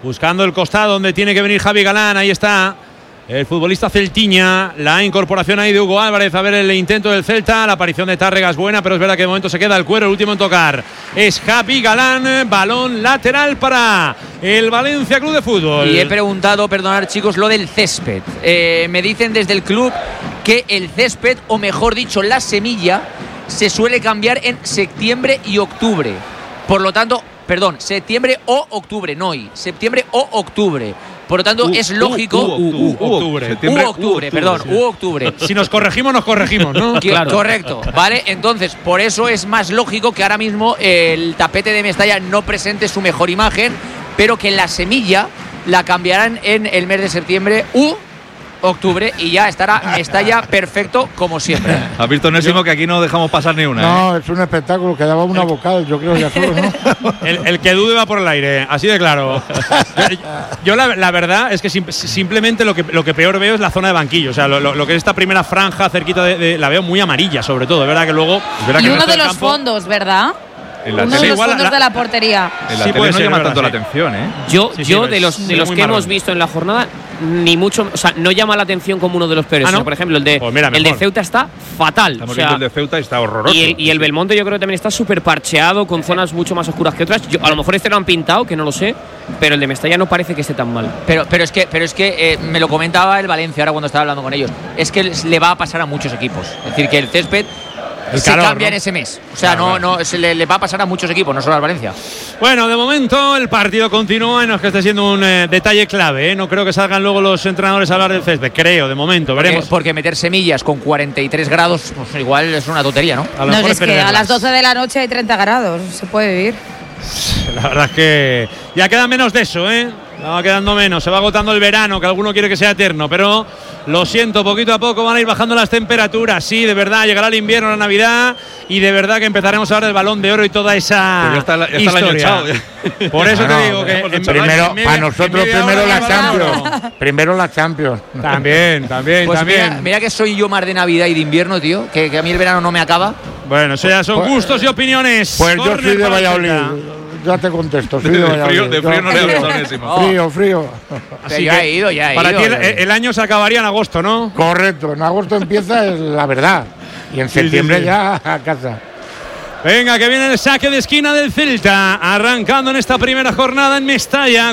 buscando el costado donde tiene que venir Javi Galán. Ahí está el futbolista celtiña, la incorporación ahí de Hugo Álvarez. A ver el intento del Celta, la aparición de Tárrega es buena, pero es verdad que de momento se queda el Cuero. El último en tocar es Javi Galán, balón lateral para el Valencia Club de Fútbol. Y he preguntado, perdonad chicos, lo del césped. Me dicen desde el club que el césped, o mejor dicho, la semilla, se suele cambiar en septiembre y octubre. Por lo tanto, perdón, septiembre o octubre, no y septiembre o octubre. Por lo tanto, es lógico. Octubre. Si nos corregimos, ¿no? Claro. Correcto, ¿vale? Entonces, por eso es más lógico que ahora mismo el tapete de Mestalla no presente su mejor imagen, pero que la semilla la cambiarán en el mes de septiembre octubre y ya estará Mestalla perfecto como siempre. ¿Has visto, Onésimo, que aquí no dejamos pasar ni una? No, es un espectáculo, quedaba una vocal, yo creo, ya solo, ¿no? El que dude va por el aire, así de claro. Yo la verdad es que simplemente lo que peor veo es la zona de banquillo. O sea, lo que es esta primera franja cerquita la veo muy amarilla, sobre todo. Es verdad que luego… Y uno de los fondos, ¿verdad? Uno de los fondos de la portería. En la tele no llama tanto la atención, ¿eh? Yo de los que hemos visto en la jornada, ni mucho, o sea, no llama la atención como uno de los peores. ¿Ah, no? O sea, por ejemplo, el de Ceuta está fatal. Estamos viendo el de Ceuta y está horroroso. Y el Belmonte yo creo que también está súper parcheado, con zonas mucho más oscuras que otras. A lo mejor este lo han pintado, que no lo sé, pero el de Mestalla no parece que esté tan mal. Pero es que me lo comentaba el Valencia ahora cuando estaba hablando con ellos. Es que le va a pasar a muchos equipos. Es decir, que el césped se cambia, ¿no?, en ese mes. O sea, no le va a pasar a muchos equipos, no solo al Valencia. Bueno, de momento el partido continúa y no es que esté siendo un detalle clave, ¿eh? No creo que salgan luego los entrenadores a hablar del césped, creo, de momento, veremos. Porque meter semillas con 43 grados, pues igual es una tontería, ¿no? No, es que a las 12 de la noche hay 30 grados, se puede vivir. La verdad es que ya queda menos de eso, ¿eh? Va quedando menos, se va agotando el verano, que alguno quiere que sea eterno, pero lo siento, poquito a poco van a ir bajando las temperaturas. Sí, de verdad, llegará el invierno, la Navidad, y de verdad que empezaremos a hablar del Balón de Oro y toda esa historia. El año echado. Por eso te digo que para nosotros primero la Champions. También. Pues mira que soy yo más de Navidad y de invierno, tío, que a mí el verano no me acaba. Bueno, eso ya son gustos y opiniones. Pues yo soy de Valladolid. Ya te contesto, soy de Valladolid. De frío no le hablo, Onésimo. Frío. Así ya he ido. Para ti el año se acabaría en agosto, ¿no? Correcto, en agosto empieza, es la verdad. Y en septiembre ya a casa. Venga, que viene el saque de esquina del Celta, arrancando en esta primera jornada en Mestalla,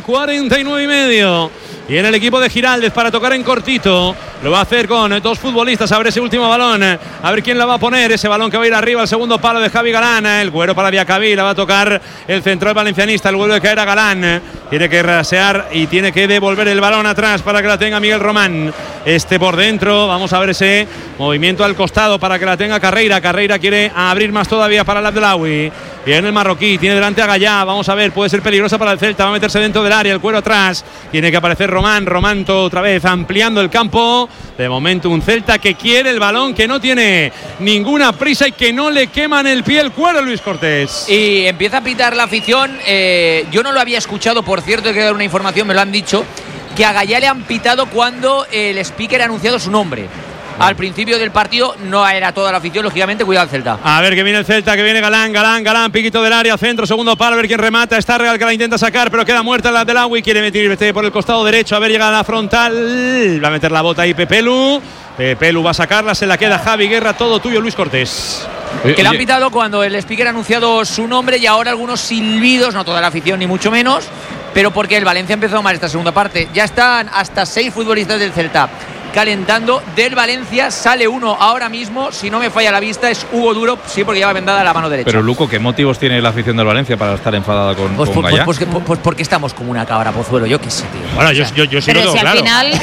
49,5. Y en el equipo de Giraldez para tocar en cortito. Lo va a hacer con dos futbolistas. A ver ese último balón. A ver quién la va a poner. Ese balón que va a ir arriba al segundo palo de Javi Galán. El Güero para Diacabí. La va a tocar el central valencianista. El vuelve a caer a Galán. Tiene que rasear y tiene que devolver el balón atrás para que la tenga Miguel Román. Este por dentro. Vamos a ver ese movimiento al costado para que la tenga Carreira. Carreira quiere abrir más todavía para el Abdelawi. Viene el marroquí. Tiene delante a Gallá. Vamos a ver. Puede ser peligrosa para el Celta. Va a meterse dentro del área. El Cuero atrás. Tiene que aparecer Román otra vez ampliando el campo. De momento un Celta que quiere el balón, que no tiene ninguna prisa y que no le queman el pie el Cuero, Luis Cortés. Y empieza a pitar la afición. Yo no lo había escuchado, por cierto, hay que dar una información, me lo han dicho, que a Gallá le han pitado cuando el speaker ha anunciado su nombre. Al principio del partido no era toda la afición, lógicamente, cuidado al Celta. A ver que viene el Celta, que viene Galán, piquito del área, centro, segundo palo, a ver quién remata. Está Real que la intenta sacar, pero queda muerta la del Agui, quiere meter por el costado derecho, a ver, llega a la frontal, va a meter la bota ahí Pepelu va a sacarla, se la queda Javi Guerra, todo tuyo, Luis Cortés. Que le han pitado cuando el speaker ha anunciado su nombre y ahora algunos silbidos, no toda la afición ni mucho menos, pero porque el Valencia ha empezado mal esta segunda parte. Ya están hasta 6 futbolistas del Celta calentando. Del Valencia sale uno ahora mismo, si no me falla la vista, es Hugo Duro, sí, porque lleva vendada la mano derecha. Pero Luco, ¿qué motivos tiene la afición del Valencia para estar enfadada con Gallá? Pues porque estamos como una cabra, Pozuelo, yo qué sé, tío. Bueno, yo sí lo tengo claro.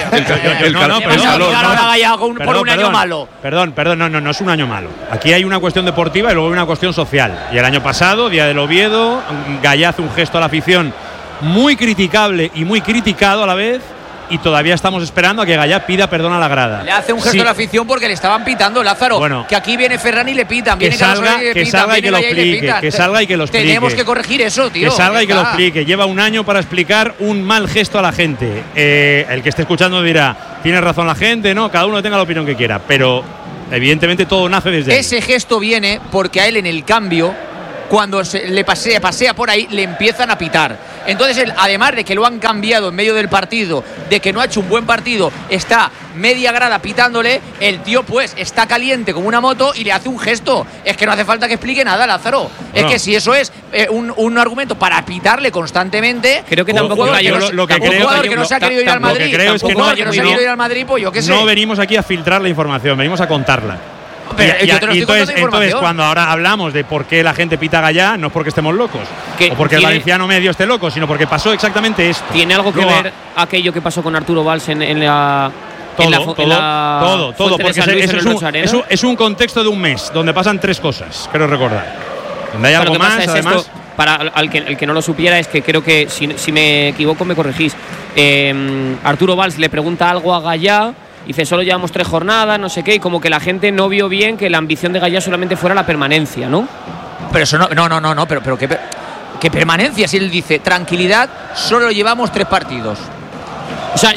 Perdón, no es un año malo. Aquí hay una cuestión deportiva y luego hay una cuestión social. Y el año pasado, día del Oviedo, Gallá hace un gesto a la afición muy criticable y muy criticado a la vez. Y todavía estamos esperando a que Gallá pida perdón a la grada. Le hace un gesto a la afición porque le estaban pitando, Lázaro. Bueno, que aquí viene Ferran y le pitan. Que salga y que lo explique. Que salga y que lo explique. Tenemos que corregir eso, tío. Que salga y que lo explique. Lleva un año para explicar un mal gesto a la gente. El que esté escuchando dirá, tiene razón la gente, ¿no? Cada uno tenga la opinión que quiera. Pero evidentemente todo nace desde ese gesto viene porque a él en el cambio cuando le pasea por ahí, le empiezan a pitar. Entonces él, además de que lo han cambiado en medio del partido, de que no ha hecho un buen partido, está media grada pitándole, el tío pues está caliente como una moto y le hace un gesto. Es que no hace falta que explique nada, Lázaro. Bueno. Es que si eso es un argumento para pitarle constantemente, creo que tampoco un jugador que no se ha querido ir al Madrid, pues yo qué sé. No venimos aquí a filtrar la información, venimos a contarla. Entonces, cuando ahora hablamos de por qué la gente pita a Gallá, no es porque estemos locos o porque el valenciano medio esté loco, sino porque pasó exactamente esto. ¿Tiene algo que ver aquello que pasó con Arturo Valls en la todo, porque es un contexto de un mes donde pasan 3 cosas, quiero recordar. Donde hay algo más, además. Para el que no lo supiera, es que creo que, si me equivoco, me corregís. Arturo Valls le pregunta algo a Gallá. Dice, solo llevamos 3 jornadas, no sé qué, y como que la gente no vio bien que la ambición de Gallá solamente fuera la permanencia, ¿no? Pero eso no, pero ¿qué permanencia? Si él dice, tranquilidad, solo llevamos 3 partidos. O sea,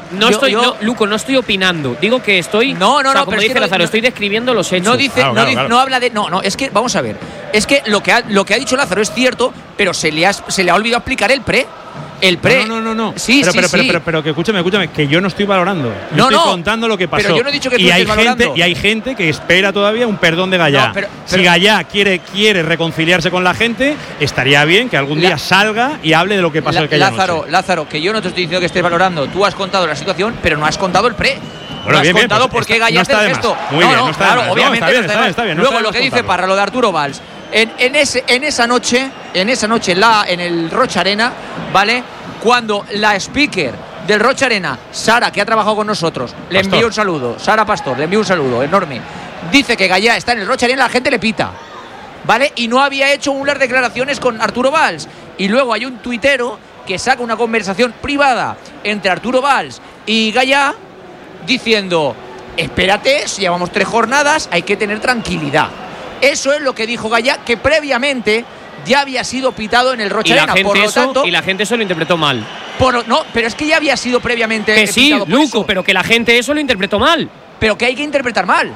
Luco, no estoy opinando. Digo que estoy. Como dice Lázaro, estoy describiendo los hechos. No habla de. No, es que, vamos a ver. Es que lo que ha dicho Lázaro es cierto, pero se le ha olvidado explicar el pre. No. Sí, pero que escúchame, que yo no estoy valorando. Yo estoy contando lo que pasó. Pero yo no he dicho que tú estés valorando. Y hay gente que espera todavía un perdón de Gallá. Si Gallá quiere reconciliarse con la gente, estaría bien que algún día salga y hable de lo que pasó aquella noche. Lázaro, que yo no te estoy diciendo que estés valorando. Tú has contado la situación, pero no has contado el pre. Bueno, no has contado por qué Gallá hace el gesto. Muy bien, no está claro, obviamente está bien. Luego lo que dice Parra, lo de Arturo Valls. En esa noche en el Rocha Arena, ¿vale? Cuando la speaker del Rocha Arena, Sara, que ha trabajado con nosotros, le envió un saludo, Sara Pastor, le envió un saludo enorme, dice que Gallá está en el Rocha Arena, la gente le pita, ¿vale? Y no había hecho unas declaraciones con Arturo Valls. Y luego hay un tuitero que saca una conversación privada entre Arturo Valls y Gallá diciendo, espérate, si llevamos 3 jornadas, hay que tener tranquilidad. Eso es lo que dijo Gallá, que previamente ya había sido pitado en el Rocha Arena, por lo tanto. Y la gente eso lo interpretó mal. Pero es que ya había sido previamente que sí, pitado por Luco, eso. pero que la gente eso lo interpretó mal. Pero que hay que interpretar mal.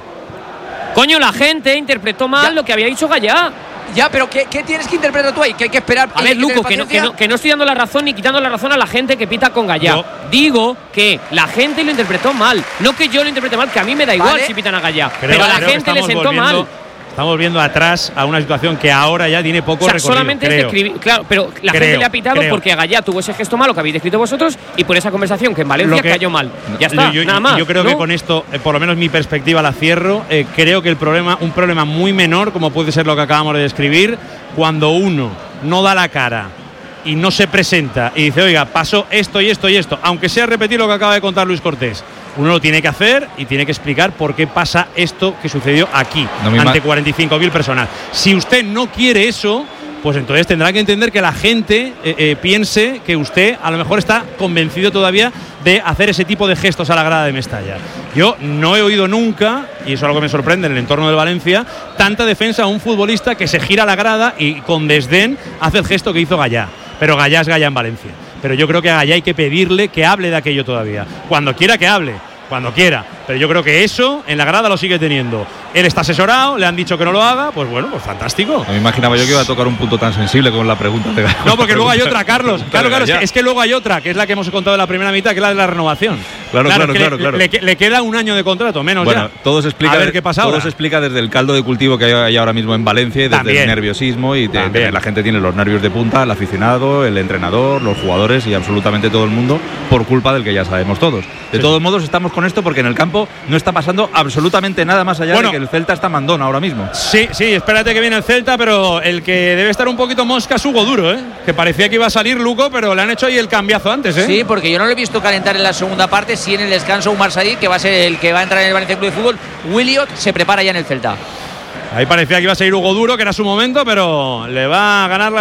Coño, la gente interpretó mal lo que había dicho Gallá. Ya, pero ¿qué tienes que interpretar tú ahí? Que hay que esperar. A ver, Luco, que no estoy dando la razón ni quitando la razón a la gente que pita con Gallá. Digo que la gente lo interpretó mal. No que yo lo interprete mal, que a mí me da igual si pitan a Gallá. Pero a la gente le sentó mal. Estamos viendo atrás a una situación que ahora ya tiene poco recorrido. Solamente es describir, claro, pero la gente le ha pitado porque a Gallá tuvo ese gesto malo que habéis descrito vosotros y por esa conversación que en Valencia cayó mal. Ya está, nada más. Yo creo que con esto, por lo menos mi perspectiva la cierro. Creo que un problema muy menor, como puede ser lo que acabamos de describir, cuando uno no da la cara y no se presenta y dice, oiga, pasó esto y esto y esto, aunque sea repetir lo que acaba de contar Luis Cortés. Uno lo tiene que hacer y tiene que explicar por qué pasa esto que sucedió aquí, ante 45.000 personas. Si usted no quiere eso, pues entonces tendrá que entender que la gente piense que usted a lo mejor está convencido todavía de hacer ese tipo de gestos a la grada de Mestalla. Yo no he oído nunca, y eso es algo que me sorprende en el entorno del Valencia, tanta defensa a un futbolista que se gira a la grada y con desdén hace el gesto que hizo Gallá. Pero Gallá es Gallá en Valencia. Pero yo creo que a Gallá hay que pedirle que hable de aquello todavía. Cuando quiera que hable, cuando quiera. Pero yo creo que eso en la grada lo sigue teniendo. Él está asesorado, le han dicho que no lo haga, pues bueno, pues fantástico. Me imaginaba yo que iba a tocar un punto tan sensible con la pregunta de Gallá. No, porque luego hay otra, Carlos. Claro, es que luego hay otra, que es la que hemos contado en la primera mitad, que es la de la renovación. Claro. Le queda un año de contrato, menos ya. Todo se explica, a ver qué pasa ahora. Todo se explica desde el caldo de cultivo que hay ahora mismo en Valencia y desde el nerviosismo y la gente tiene los nervios de punta, el aficionado, el entrenador, los jugadores y absolutamente todo el mundo por culpa del que ya sabemos todos. De todos modos estamos con esto porque en el campo no está pasando absolutamente nada más allá de que el Celta está mandón ahora mismo. Sí, espérate que viene el Celta, pero el que debe estar un poquito mosca es Hugo Duro, que parecía que iba a salir Luco, pero le han hecho ahí el cambiazo antes. Sí, porque yo no lo he visto calentar en la segunda parte, sí en el descanso Umar Said, que va a ser el que va a entrar en el Valencia Club de Fútbol. Williot se prepara ya en el Celta. Ahí parecía que iba a seguir Hugo Duro, que era su momento, pero le va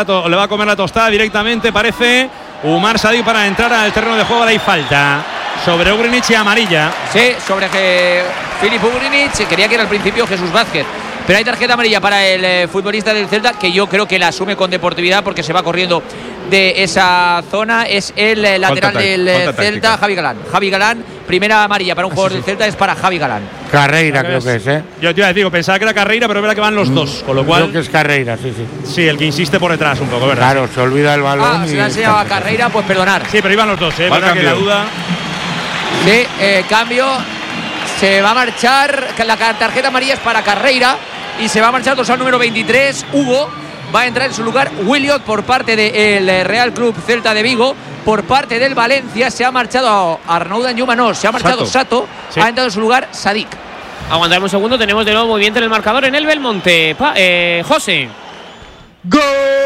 a comer la tostada directamente, parece Umar Said para entrar al terreno de juego. Ahí falta sobre Ugrinic y amarilla. Sí, sobre Filip Ugrinic, quería que era al principio Jesús Vázquez. Pero hay tarjeta amarilla para el futbolista del Celta, que yo creo que la asume con deportividad porque se va corriendo de esa zona. Es el lateral del Celta, Javi Galán. Javi Galán, primera amarilla para un jugador del Celta, es para Javi Galán. Carreira creo que es, ¿eh? Yo te iba a decir, pensaba que era Carreira, pero es verdad que van los dos, con lo cual… Creo que es Carreira, sí. Sí, el que insiste por detrás un poco, ¿verdad? Claro, se olvida el balón. Se le ha enseñado a Carreira, pues perdonar. Sí, pero iban los dos, ¿eh? Verdad que la duda… Sí, cambio. Se va a marchar, la tarjeta amarilla es para Carreira y se va a marchar dorsal número 23, Hugo. Va a entrar en su lugar Williot por parte del Real Club Celta de Vigo. Por parte del Valencia se ha marchado Arnaud Danjuma, no, se ha marchado Sato. Sí. Ha entrado en su lugar Sadik. Aguantamos un segundo, tenemos de nuevo movimiento en el marcador en el Belmonte. José. Gol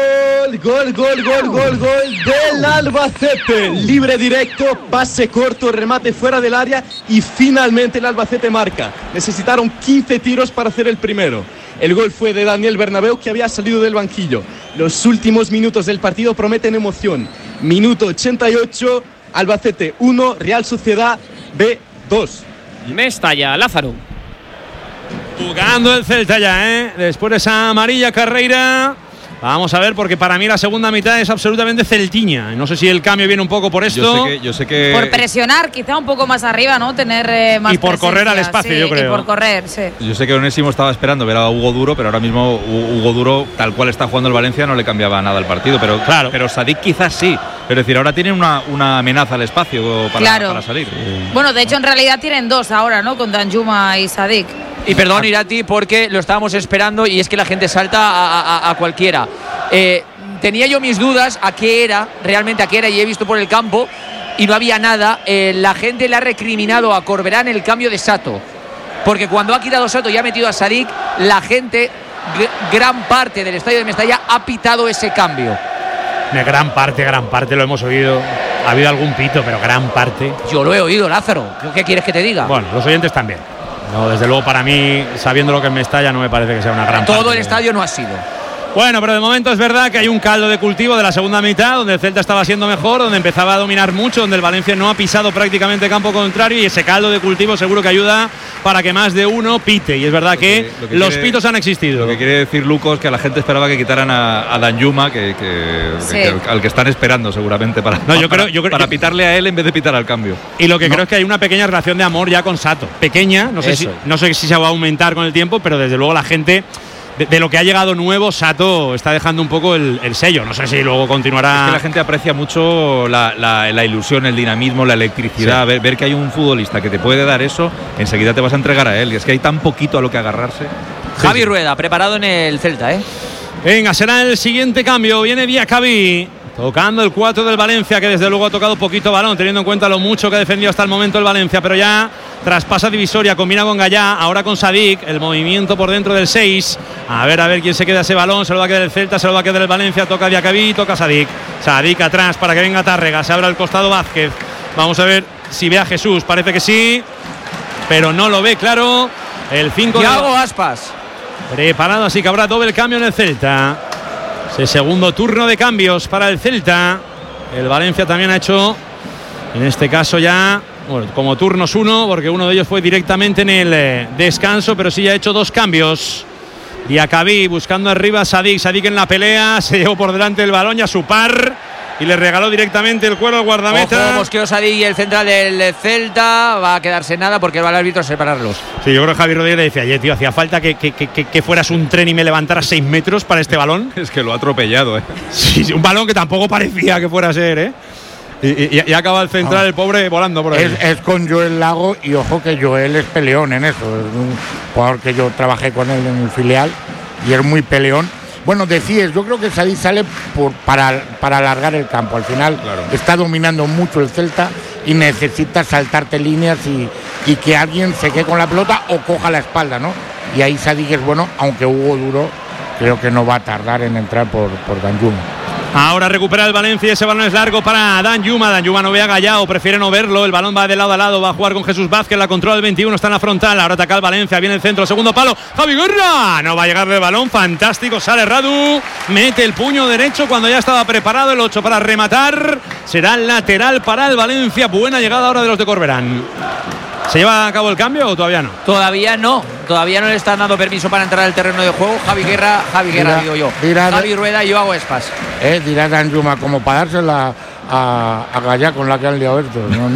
del Albacete, libre directo, pase corto, remate fuera del área y finalmente el Albacete marca. Necesitaron 15 tiros para hacer el primero. El gol fue de Daniel Bernabeu, que había salido del banquillo. Los últimos minutos del partido prometen emoción. Minuto 88, Albacete 1, Real Sociedad B 2. Mestalla, Lázaro. Jugando el Celta ya, ¿eh? Después de esa amarilla Carreira. Vamos a ver, porque para mí la segunda mitad es absolutamente celtiña. No sé si el cambio viene un poco por esto. Yo sé que por presionar, quizá un poco más arriba, ¿no? Tener más y por presencia, correr al espacio, sí, yo creo. Y por correr, sí. Yo sé que Onésimo estaba esperando ver a Hugo Duro, pero ahora mismo Hugo Duro, tal cual está jugando el Valencia, no le cambiaba nada al partido. Pero claro, pero Sadik quizás sí. Es decir, ahora tienen una amenaza al espacio para salir. Bueno, de hecho, en realidad tienen dos ahora, ¿no? Con Danjuma y Sadik. Y perdón, Irati, porque lo estábamos esperando y es que la gente salta a cualquiera. Tenía yo mis dudas a qué era y he visto por el campo y no había nada. La gente le ha recriminado a Corberán el cambio de Sato, porque cuando ha quitado Sato y ha metido a Sadik, la gente, gran parte del estadio de Mestalla ha pitado ese cambio. Gran parte lo hemos oído. Ha habido algún pito, pero gran parte. Yo lo he oído, Lázaro. ¿Qué quieres que te diga? Bueno, los oyentes también. No, desde luego para mí, sabiendo lo que es Mestalla, no me parece que sea una gran parte. Todo el estadio no ha sido. Bueno, pero de momento es verdad que hay un caldo de cultivo de la segunda mitad, donde el Celta estaba siendo mejor, donde empezaba a dominar mucho, donde el Valencia no ha pisado prácticamente campo contrario, y ese caldo de cultivo seguro que ayuda para que más de uno pite. Y es verdad que los pitos han existido. Lo que quiere decir Lucas, que a la gente esperaba que quitaran a Danjuma, al que están esperando seguramente para pitarle a él en vez de pitar al cambio. Y lo que creo es que hay una pequeña relación de amor ya con Sato. Pequeña, no sé si se va a aumentar con el tiempo, pero desde luego la gente… De lo que ha llegado nuevo, Sato está dejando un poco el sello. No sé si luego continuará. Es que la gente aprecia mucho la ilusión, el dinamismo, la electricidad. Sí. Ver que hay un futbolista que te puede dar eso, enseguida te vas a entregar a él. Y es que hay tan poquito a lo que agarrarse. Javi Rueda, preparado en el Celta, ¿eh? Venga, será el siguiente cambio. Viene Diacabí, tocando el 4 del Valencia, que desde luego ha tocado poquito balón, teniendo en cuenta lo mucho que ha defendido hasta el momento el Valencia, pero ya traspasa divisoria, combina con Gallá, ahora con Sadik, el movimiento por dentro del 6, a ver quién se queda ese balón, se lo va a quedar el Celta, se lo va a quedar el Valencia, toca Diacabí, toca Sadik atrás para que venga Tárrega, se abre al costado Vázquez, vamos a ver si ve a Jesús, parece que sí, pero no lo ve claro, el 5 Thiago Aspas preparado, así que habrá doble cambio en el Celta. Ese segundo turno de cambios para el Celta. El Valencia también ha hecho, en este caso ya, bueno, como turnos uno, porque uno de ellos fue directamente en el descanso, pero sí ha hecho dos cambios. Diacabí buscando arriba a Sadik en la pelea, se llevó por delante el balón y a su par y le regaló directamente el cuero al guardameta. Ojo, mosqueo Sadik y el central del Celta, va a quedarse nada porque va el árbitro a separarlos. Sí, yo creo que Javi Rodríguez le decía, tío, hacía falta que fueras un tren y me levantaras 6 metros para este balón. Es que lo ha atropellado, ¿eh? Sí, un balón que tampoco parecía que fuera a ser, ¿eh? Y acaba el central, el pobre, volando por ahí. Es con Joel Lago, y ojo que Joel es peleón en eso. Es un jugador que yo trabajé con él en el filial y es muy peleón. Bueno, decías, yo creo que Sadik sale para alargar el campo. Al final está dominando mucho el Celta y necesita saltarte líneas y que alguien se quede con la pelota o coja la espalda, ¿no? Y ahí Sadik es bueno, aunque Hugo Duro creo que no va a tardar en entrar por Danjuma. Ahora recupera el Valencia y ese balón es largo para Danjuma. Danjuma no ve a Gallao, prefiere no verlo. El balón va de lado a lado, va a jugar con Jesús Vázquez. La controla el 21, está en la frontal. Ahora ataca el Valencia, viene el centro, segundo palo. Javi Guerra, no va a llegarle el balón. Fantástico, sale Radu. Mete el puño derecho cuando ya estaba preparado el 8 para rematar. Será el lateral para el Valencia. Buena llegada ahora de los de Corberán. ¿Se lleva a cabo el cambio o todavía no? Todavía no le están dando permiso para entrar al terreno de juego. Javi Guerra digo yo. Javi Rueda y yo hago Espas. Dirá Danjuma como para dársela a Gallá con la que han liado esto.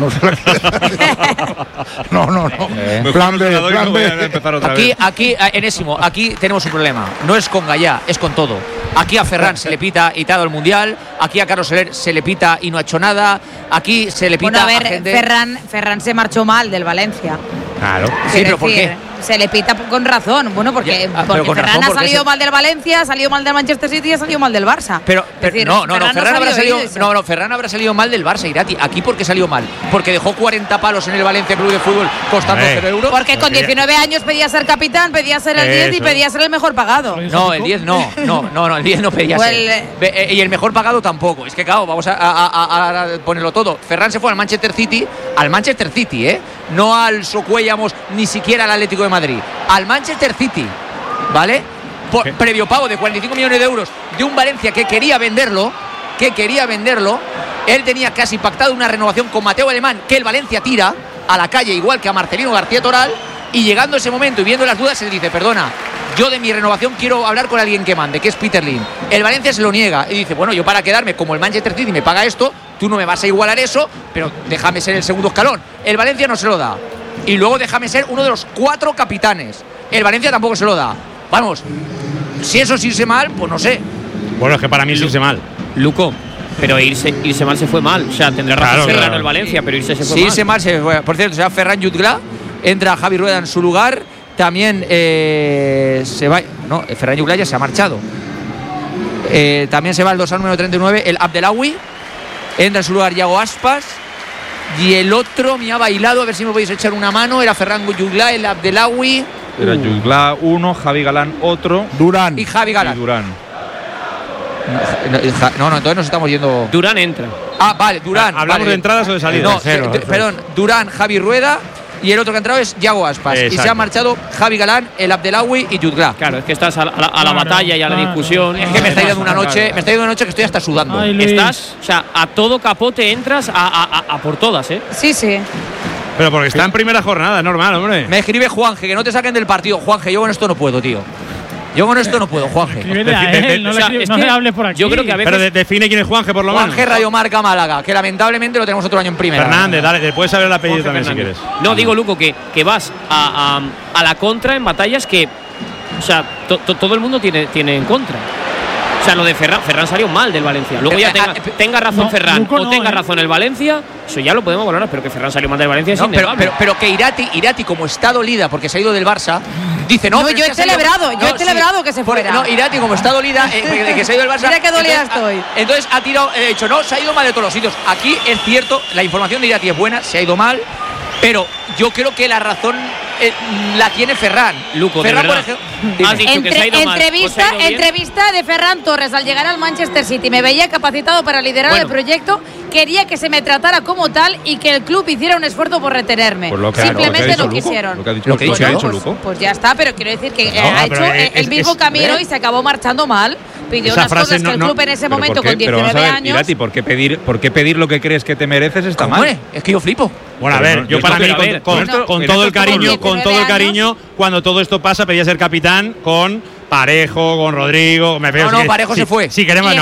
No. Plan B. Aquí, Enésimo, aquí tenemos un problema. No es con Gallá, es con todo. Aquí a Ferran se le pita y todo el mundial. Aquí a Carlos Soler se le pita y no ha hecho nada. Aquí se le pita a ver, a gente. Ferran se marchó mal del Valencia. Claro. Sí, pero ¿por qué? Se le pita con razón. Bueno, porque Ferran ha salido mal del Valencia, ha salido mal del Manchester City y ha salido mal del Barça. Pero Ferran habrá salido mal del Barça, Irati. ¿Aquí por qué salió mal? Porque dejó 40 palos en el Valencia Club de Fútbol costando 0 euros. Porque con 19 años pedía ser capitán, pedía ser el 10 y pedía ser el mejor pagado. No, el 10 no, el 10 no pedía ser. Y el mejor pagado tampoco. Es que claro, vamos a ponerlo todo. Ferran se fue al Manchester City, no al Socuellamos, ni siquiera al Atlético de Madrid, al Manchester City, ¿vale? Previo pago de 45 millones de euros de un Valencia que quería venderlo. Él tenía casi pactado una renovación con Mateo Alemán, que el Valencia tira a la calle, igual que a Marcelino García Toral, y llegando ese momento y viendo las dudas, se le dice: perdona, yo de mi renovación quiero hablar con alguien que mande, que es Peter Lim. El Valencia se lo niega y dice: bueno, yo para quedarme como el Manchester City me paga esto, tú no me vas a igualar eso, pero déjame ser el segundo escalón. El Valencia no se lo da. Y luego déjame ser uno de los 4 capitanes. El Valencia tampoco se lo da. Vamos, si eso es irse mal, pues no sé. Bueno, es que para mí es irse mal. Luco, pero irse mal se fue mal. O sea, tendrá razón Ferran el Valencia, pero irse se fue mal. Sí, irse mal se fue. Por cierto, se va Ferran Jutgla, entra Javi Rueda en su lugar. También se va. No, Ferran Jutgla ya se ha marchado. También se va el dorsal número 39, el Abdelawi. Entra en su lugar Yago Aspas. Y el otro me ha bailado, a ver si me podéis echar una mano. Era Ferran Jutgla, el Abdelawi. Era Jutgla 1, Javi Galán otro. Durán. Y Javi Galán. Y Durán. No, entonces nos estamos yendo. Durán entra. Ah, vale, Durán. ¿Hablamos de entradas o de salidas? No, perdón, Durán, Javi Rueda. Y el otro que ha entrado es Yago Aspas. Exacto. Y se ha marchado Javi Galán, el Abdelawi y Jutgla. Claro, es que estás a la batalla y a la discusión. Es que me estáis dando una noche que estoy hasta sudando. Estás, o sea, a todo capote entras a por todas, ¿eh? Sí. Pero porque está en primera jornada, normal, hombre. Me escribe Juanje, que no te saquen del partido. Juanje, yo con esto no puedo, tío. Juanje. No le hables por aquí. Yo creo que a veces. Pero define quién es Juanje, por lo menos. Juanje Radio Marca Málaga, que lamentablemente lo tenemos otro año en primera. Fernández, dale, te puedes saber el apellido Jorge también Fernández. si quieres. No, digo, Luco, que vas a la contra en batallas que. O sea, todo el mundo tiene en contra. O sea, lo de Ferran salió mal del Valencia. Luego ya tenga razón Ferran Luco o tenga razón el Valencia, eso ya lo podemos valorar, pero que Ferran salió mal del Valencia es innegable. Pero que Irati, como está dolida porque se ha ido del Barça, dice no. Yo he celebrado que se fuera. No, Irati, como está dolida de que se ha ido del Barça. Mira qué dolida estoy. Entonces ha tirado, dicho, no, se ha ido mal de todos los sitios. Aquí es cierto, la información de Irati es buena, se ha ido mal, pero yo creo que la razón la tiene Ferran. Luco, Ferran, por ejemplo, has dicho que se ha ido mal. Entrevista de Ferran Torres al llegar al Manchester City. Me veía capacitado para liderar el proyecto. Quería que se me tratara como tal y que el club hiciera un esfuerzo por retenerme. Simplemente no quisieron. Lo que ha dicho Luco. Pues ya está, pero quiero decir que ha hecho el mismo camino y se acabó marchando mal. Pidió unas cosas que el club en ese momento con 19 años. Irati, ¿por qué pedir lo que crees que te mereces está mal? Es que yo flipo. Bueno, a ver, yo para mí, con todo el cariño, cuando todo esto pasa, pedía ser capitán con Parejo, con Rodrigo. Parejo se fue. Si queremos,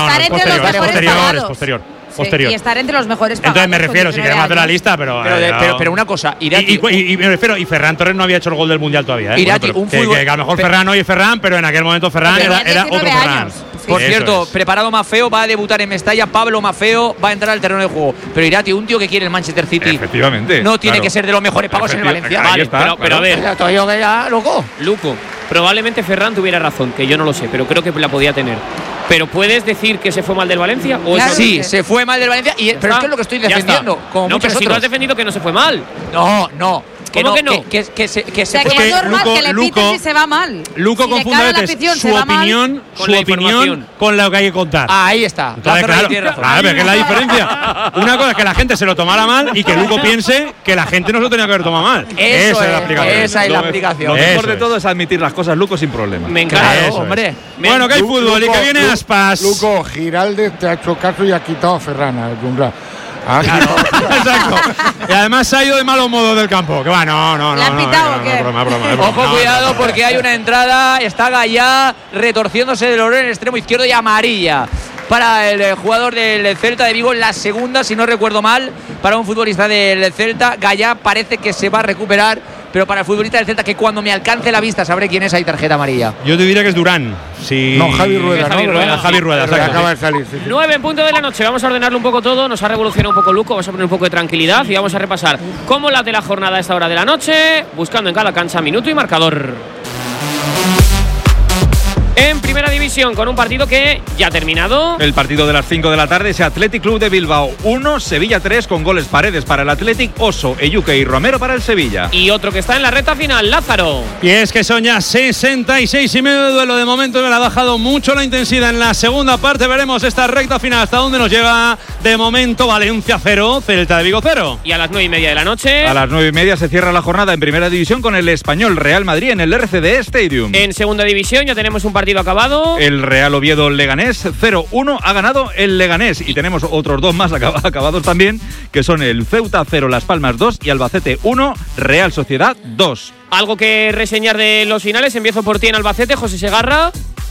es posterior. Y estar entre los mejores pagados. Entonces me refiero, si queremos hacer la lista, pero una cosa, Irati. Y me refiero, y Ferran Torres no había hecho el gol del Mundial todavía. Irati, que a lo mejor Ferran hoy es Ferran, pero en aquel momento Ferran era otro Ferran. Por cierto, preparado Maffeo, va a debutar en Mestalla. Pablo Maffeo va a entrar al terreno de juego. Pero Irati, un tío que quiere el Manchester City, efectivamente, no tiene que ser de los mejores pagos en el Valencia. Vale, pero a ver, loco. Luco, probablemente Ferran tuviera razón, que yo no lo sé, pero creo que la podía tener. ¿Pero puedes decir que se fue mal del Valencia? ¿O claro, sí, se fue mal del Valencia. Pero es que es lo que estoy defendiendo. Como no, pero si tú has defendido que no se fue mal. No. ¿Cómo que no? Que es normal que le piten si se va mal. Luco confunde a veces su opinión con lo que hay que contar. Ahí está. Claro, pero ¿qué es la diferencia? Una cosa es que la gente se lo tomara mal y que Luco piense que la gente no se lo tenía que haber tomado mal. Esa es la explicación. Lo mejor de todo es admitir las cosas, Luco, sin problema. Me encanta, hombre. Bueno, que hay fútbol y que viene Aspas. Luco, Giraldez te ha hecho caso y ha quitado a Ferran, al Jungla. Claro, exacto. Y además se ha ido de malos modos del campo. Que va, no. ¿Le han pitado o qué? Broma. Ojo, cuidado, porque hay una entrada. Está Gallá retorciéndose del olor en el extremo izquierdo y amarilla para el jugador del Celta de Vigo, la segunda, si no recuerdo mal, para un futbolista del Celta. Gallá parece que se va a recuperar, pero para el futbolista del Celta, que cuando me alcance la vista sabré quién es, hay tarjeta amarilla. Yo te diría que es Durán. Sí. No, Javi Rueda. Javi Rueda, acaba de salir. Sí. 9 en punto de la noche. Vamos a ordenarlo un poco todo. Nos ha revolucionado un poco Luco. Vamos a poner un poco de tranquilidad y vamos a repasar cómo late la jornada a esta hora de la noche, buscando en cada cancha minuto y marcador. En primera división, con un partido que ya ha terminado. El partido de las 5 de la tarde, ese Athletic Club de Bilbao 1, Sevilla 3, con goles Paredes para el Athletic, Oso, Eyuke y Romero para el Sevilla. Y otro que está en la recta final, Lázaro. Y es que son ya 66 y medio de duelo. De momento me ha bajado mucho la intensidad en la segunda parte. Veremos esta recta final hasta dónde nos lleva. De momento, Valencia 0, Celta de Vigo 0. Y a las 9:30 de la noche. A las 9:30 se cierra la jornada en primera división con el Español Real Madrid en el RCD Stadium. En segunda división ya tenemos un partido acabado. El Real Oviedo Leganés 0-1 ha ganado el Leganés. Y tenemos otros dos más acabados también, que son el Ceuta 0, Las Palmas 2 y Albacete 1, Real Sociedad 2. Algo que reseñar de los finales. Empiezo por ti en Albacete, José Segarra.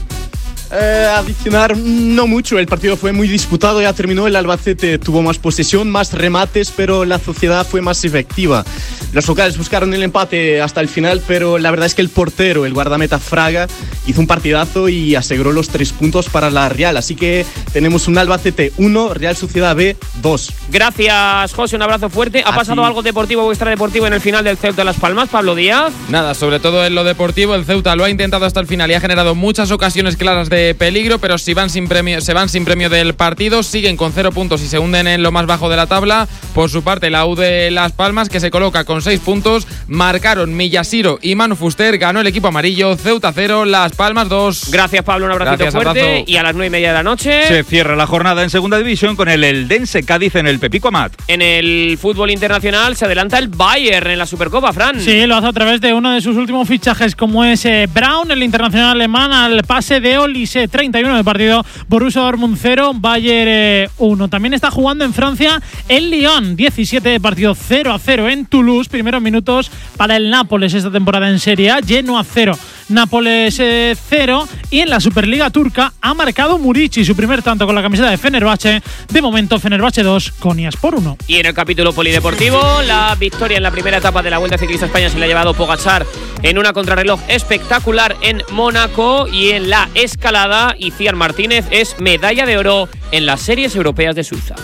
Adicionar no mucho, el partido fue muy disputado, ya terminó, el Albacete tuvo más posesión, más remates, pero la Sociedad fue más efectiva. Los locales buscaron el empate hasta el final, pero la verdad es que el portero, el guardameta Fraga, hizo un partidazo y aseguró los 3 puntos para la Real, así que tenemos un Albacete 1, Real Sociedad B 2. Gracias, José, un abrazo fuerte. ¿Ha pasado algo deportivo o extradeportivo en el final del Ceuta de Las Palmas, Pablo Díaz? Nada, sobre todo en lo deportivo, el Ceuta lo ha intentado hasta el final y ha generado muchas ocasiones claras de peligro, pero si van sin premio del partido, siguen con 0 puntos y se hunden en lo más bajo de la tabla. Por su parte, la U de Las Palmas, que se coloca con 6 puntos, marcaron Millasiro y Manu Fuster, ganó el equipo amarillo, Ceuta 0, Las Palmas 2. Gracias, Pablo, un abracito fuerte. Abrazo. Y a las 9:30 de la noche se cierra la jornada en segunda división con el Eldense Cádiz en el Pepico Amat. En el fútbol internacional se adelanta el Bayern en la Supercopa, Fran. Sí, lo hace a través de uno de sus últimos fichajes, como es Braun, el internacional alemán, al pase de Olise. 31 de partido, Borussia Dortmund 0, Bayern 1. También está jugando en Francia el Lyon, 17 de partido, 0-0 en Toulouse. Primeros minutos para el Nápoles esta temporada en Serie A, Genoa 0, Nápoles 0. Y en la Superliga turca ha marcado Murici su primer tanto con la camiseta de Fenerbahce. De momento, Fenerbahce 2, Konyaspor 1. Y en el capítulo polideportivo, la victoria en la primera etapa de la Vuelta Ciclista España se la ha llevado Pogačar en una contrarreloj espectacular en Mónaco. Y en la escalada, Iciar Martínez es medalla de oro en las Series Europeas de Suiza.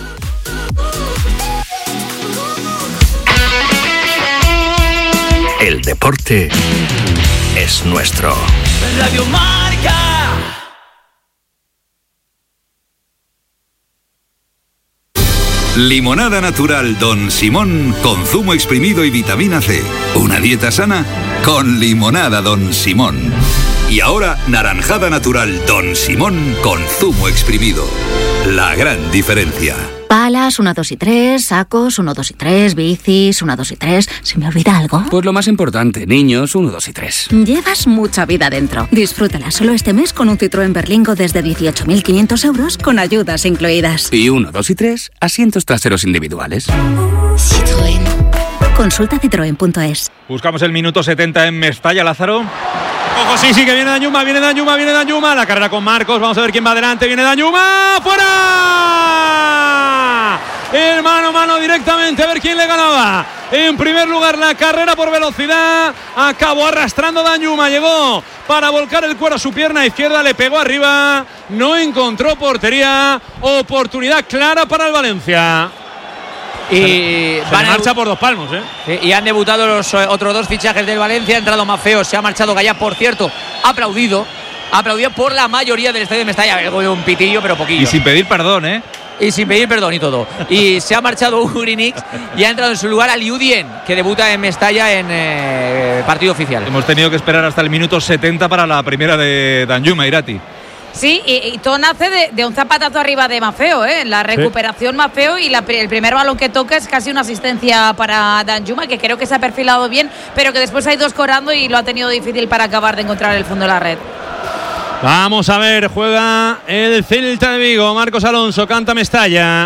El deporte es nuestro. Radio Marca. Limonada natural Don Simón con zumo exprimido y vitamina C. Una dieta sana con limonada Don Simón. Y ahora, naranjada natural Don Simón con zumo exprimido. La gran diferencia. Palas, 1, 2 y 3, sacos, 1, 2 y 3, bicis, 1, 2 y 3. ¿Se me olvida algo? Pues lo más importante, niños, 1, 2 y 3. Llevas mucha vida dentro. Disfrútala solo este mes con un Citroën Berlingo desde 18.500 euros con ayudas incluidas. Y 1, 2 y 3, asientos traseros individuales. Citroën. Consulta citroen.es. Buscamos el minuto 70 en Mestalla, Lázaro. Ojo, sí, que viene Dañuma, viene Dañuma. La carrera con Marcos, vamos a ver quién va adelante. Viene Dañuma, ¡fuera! El mano a mano directamente, a ver quién le ganaba. En primer lugar, la carrera por velocidad. Acabó arrastrando Dañuma, llegó para volcar el cuero a su pierna izquierda, le pegó arriba. No encontró portería. Oportunidad clara para el Valencia. Y van a marcha por 2 palmos, y han debutado los otros 2 fichajes del Valencia. Ha entrado Mafeo, se ha marchado Gallá, por cierto, aplaudido por la mayoría del estadio de Mestalla. Un pitillo, pero poquillo. Y sin pedir perdón, Y sin pedir perdón y todo. Y se ha marchado Ugrinix y ha entrado en su lugar Aliudien, que debuta en Mestalla en partido oficial. Hemos tenido que esperar hasta el minuto 70 para la primera de Dañuma, Irati. Sí, y todo nace de un zapatazo arriba de Mafeo, la recuperación Mafeo, y el primer balón que toca es casi una asistencia para Dañuma, que creo que se ha perfilado bien, pero que después ha ido escorando y lo ha tenido difícil para acabar de encontrar el fondo de la red. Vamos a ver, juega el Celta de Vigo, Marcos Alonso, canta Mestalla.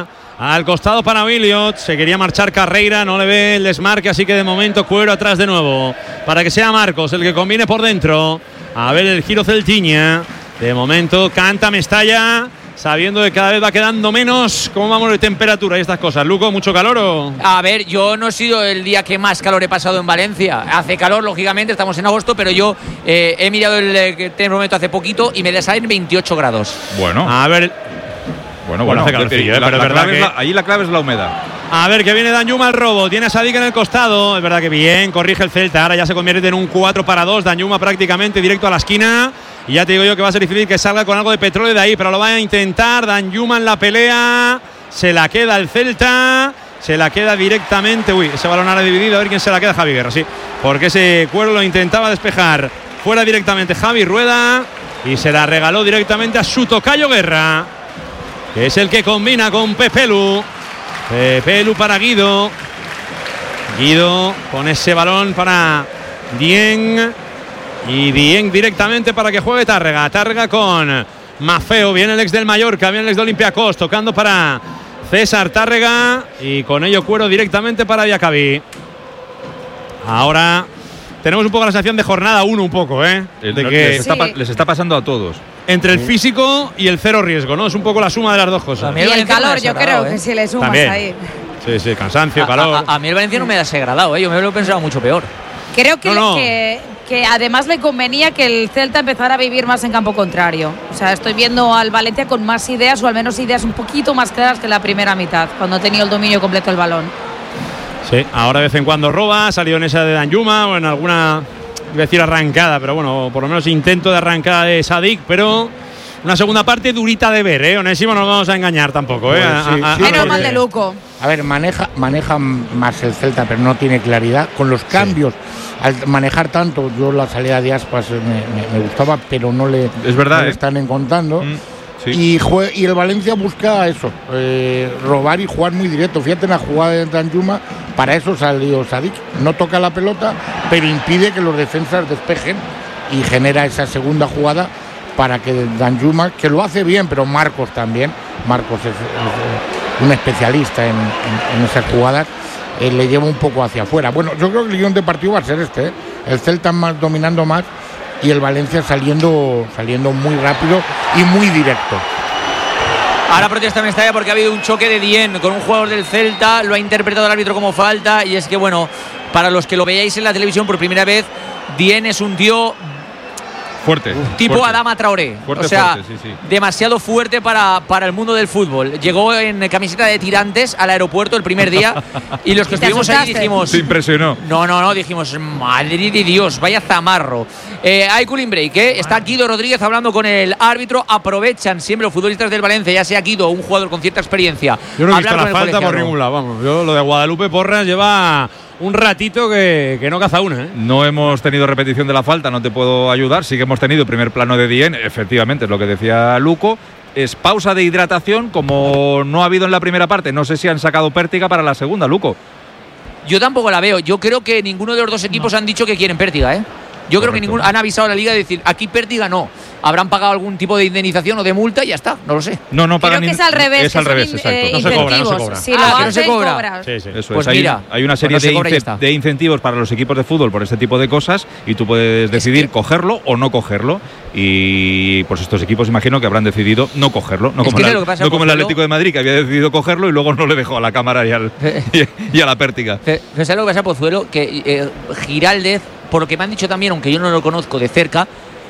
Al costado para Billiot, se quería marchar Carreira, no le ve el desmarque, así que de momento Cuero atrás de nuevo, para que sea Marcos el que combine por dentro. A ver el giro Celtiña, de momento canta Mestalla, sabiendo que cada vez va quedando menos. ¿Cómo vamos de temperatura y estas cosas? Luco, ¿mucho calor o...? A ver, yo no he sido el día que más calor he pasado en Valencia. Hace calor, lógicamente, estamos en agosto, pero yo he mirado el termómetro hace poquito y me salen 28 grados. Bueno. A ver... Bueno, hace calorcillo, pero es verdad que... Allí la clave es la humedad. A ver, que viene Danjuma al robo. Tiene a Sadik en el costado. Es verdad que bien, corrige el Celta. Ahora ya se convierte en un 4-2. Danjuma prácticamente directo a la esquina. Y ya te digo yo que va a ser difícil que salga con algo de petróleo de ahí, pero lo va a intentar. Danjuma en la pelea. Se la queda el Celta. Se la queda directamente. Uy, ese balón ahora dividido. A ver quién se la queda. Javi Guerra, sí. Porque ese Cuero lo intentaba despejar. Fuera directamente Javi Rueda. Y se la regaló directamente a su tocayo Guerra, que es el que combina con Pepelu. Pepelu para Guido. Guido con ese balón para Dieng. Y Dieng directamente para que juegue Tárrega. Tárrega con Mafeo. Viene el ex del Mallorca, viene el ex de Olympiacos. Tocando para César Tárrega. Y con ello Cuero directamente para Diacabí. Ahora tenemos un poco la sensación de jornada 1 un poco, ¿eh? De que les está pasando a todos. Entre el físico y el cero riesgo, ¿no? Es un poco la suma de las dos cosas. Y el calor, yo creo que si le sumas también ahí. Sí, cansancio, calor. A mí el Valencia no me ha desagradado, yo me lo he pensado mucho peor. Creo que además le convenía que el Celta empezara a vivir más en campo contrario. O sea, estoy viendo al Valencia con más ideas, o al menos ideas un poquito más claras que en la primera mitad, cuando tenía el dominio completo del balón. Sí, ahora de vez en cuando roba, salió en esa de Danjuma o en alguna, iba a decir arrancada, pero bueno, por lo menos intento de arrancada de Sadik, pero una segunda parte durita de ver, ¿eh? Onésimo, no nos vamos a engañar tampoco, ¿eh? Pues menos mal de Luco. A ver, maneja más el Celta, pero no tiene claridad. Con los cambios, al manejar tanto, yo la salida de Aspas me gustaba, pero no le, es verdad, no le están encontrando. Sí. Y el Valencia busca eso, robar y jugar muy directo. Fíjate en la jugada de Danjuma, para eso salió Sadik. No toca la pelota, pero impide que los defensas despejen y genera esa segunda jugada para que Danjuma, que lo hace bien, pero Marcos también. Marcos es un especialista en esas jugadas, le lleva un poco hacia afuera. Bueno, yo creo que el guión de partido va a ser este, ¿eh? El Celta dominando más y el Valencia saliendo muy rápido y muy directo. Ahora protesta Mestalla porque ha habido un choque de Dieng con un jugador del Celta, lo ha interpretado el árbitro como falta, y es que, bueno, para los que lo veáis en la televisión por primera vez, Dieng es un tío fuerte, tipo fuerte. Adama Traoré, fuerte, o sea, fuerte, sí. demasiado fuerte para el mundo del fútbol. Llegó en camiseta de tirantes al aeropuerto el primer día y los que estuvimos ahí dijimos... Se impresionó. No, dijimos, madre de Dios, vaya zamarro. Hay cooling break, ¿eh? Está Guido Rodríguez hablando con el árbitro. Aprovechan siempre los futbolistas del Valencia, ya sea Guido, un jugador con cierta experiencia. Yo no he visto la falta por ningún lado, vamos. Yo lo de Guadalupe Porras lleva un ratito que no caza una, ¿eh? No hemos tenido repetición de la falta, no te puedo ayudar. Sí que hemos tenido primer plano de Dieng, efectivamente, es lo que decía Luco. Es pausa de hidratación, como no ha habido en la primera parte. No sé si han sacado Pértiga para la segunda, Luco. Yo tampoco la veo. Yo creo que ninguno de los dos equipos han dicho que quieren Pértiga, ¿eh? Yo creo que ninguno han avisado a la liga de decir, aquí Pértiga no. Habrán pagado algún tipo de indemnización o de multa y ya está, no lo sé. No pagan. Creo que es al revés. Es al revés, exacto. No se cobra. Si lo no se cobra. Cobras. Sí. Eso pues es. mira, hay una serie de incentivos para los equipos de fútbol por este tipo de cosas y tú puedes decidir cogerlo o no cogerlo. Y pues estos equipos imagino que habrán decidido no cogerlo. No como el Atlético de Madrid, que había decidido cogerlo y luego no le dejó a la cámara y a la Pértiga. ¿Sabes lo que pasa, Pozuelo? Que Giraldez, por lo que me han dicho también, aunque yo no lo conozco de cerca,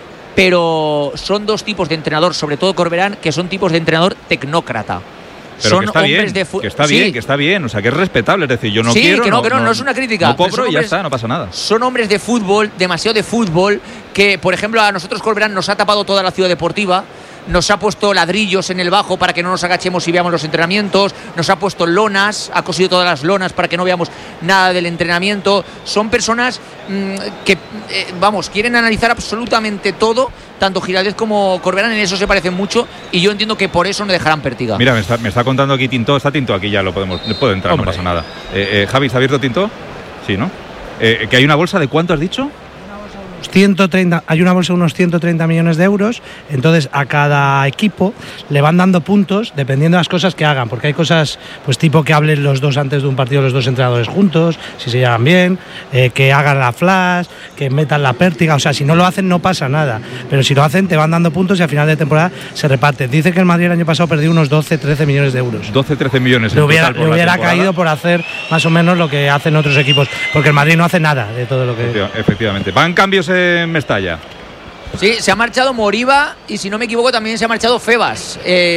pero son dos tipos de entrenador, sobre todo Corberán, que son tipos de entrenador tecnócrata. Pero son que está hombres bien, de que está bien, o sea, que es respetable, es decir, yo no sí, quiero... que no es una crítica. No cobro y ya está, no pasa nada. Son hombres de fútbol, demasiado de fútbol, que, por ejemplo, a nosotros Corberán nos ha tapado toda la ciudad deportiva, nos ha puesto ladrillos en el bajo para que no nos agachemos y veamos los entrenamientos, nos ha puesto lonas, ha cosido todas las lonas para que no veamos nada del entrenamiento. Son personas que, quieren analizar absolutamente todo, tanto Giraldez como Corberán, en eso se parecen mucho, y yo entiendo que por eso no dejarán Pértiga. Mira, me está contando aquí Tinto, está Tinto aquí, ya lo puede entrar, hombre. No pasa nada. Javi, ¿está abierto Tinto? Sí, ¿no? Que hay una bolsa de ¿cuánto has dicho? hay una bolsa de unos 130 millones de euros, entonces a cada equipo le van dando puntos dependiendo de las cosas que hagan, porque hay cosas pues tipo que hablen los dos antes de un partido, los dos entrenadores juntos, si se llevan bien, que hagan la flash, que metan la pértiga, o sea, si no lo hacen no pasa nada, pero si lo hacen te van dando puntos y al final de temporada se reparten. Dice que el Madrid el año pasado perdió unos 12-13 millones de euros. 12-13 millones. Le hubiera caído por hacer más o menos lo que hacen otros equipos, porque el Madrid no hace nada de todo lo que... Efectivamente. Van cambios en Mestalla. Sí, se ha marchado Moriba y si no me equivoco también se ha marchado Febas.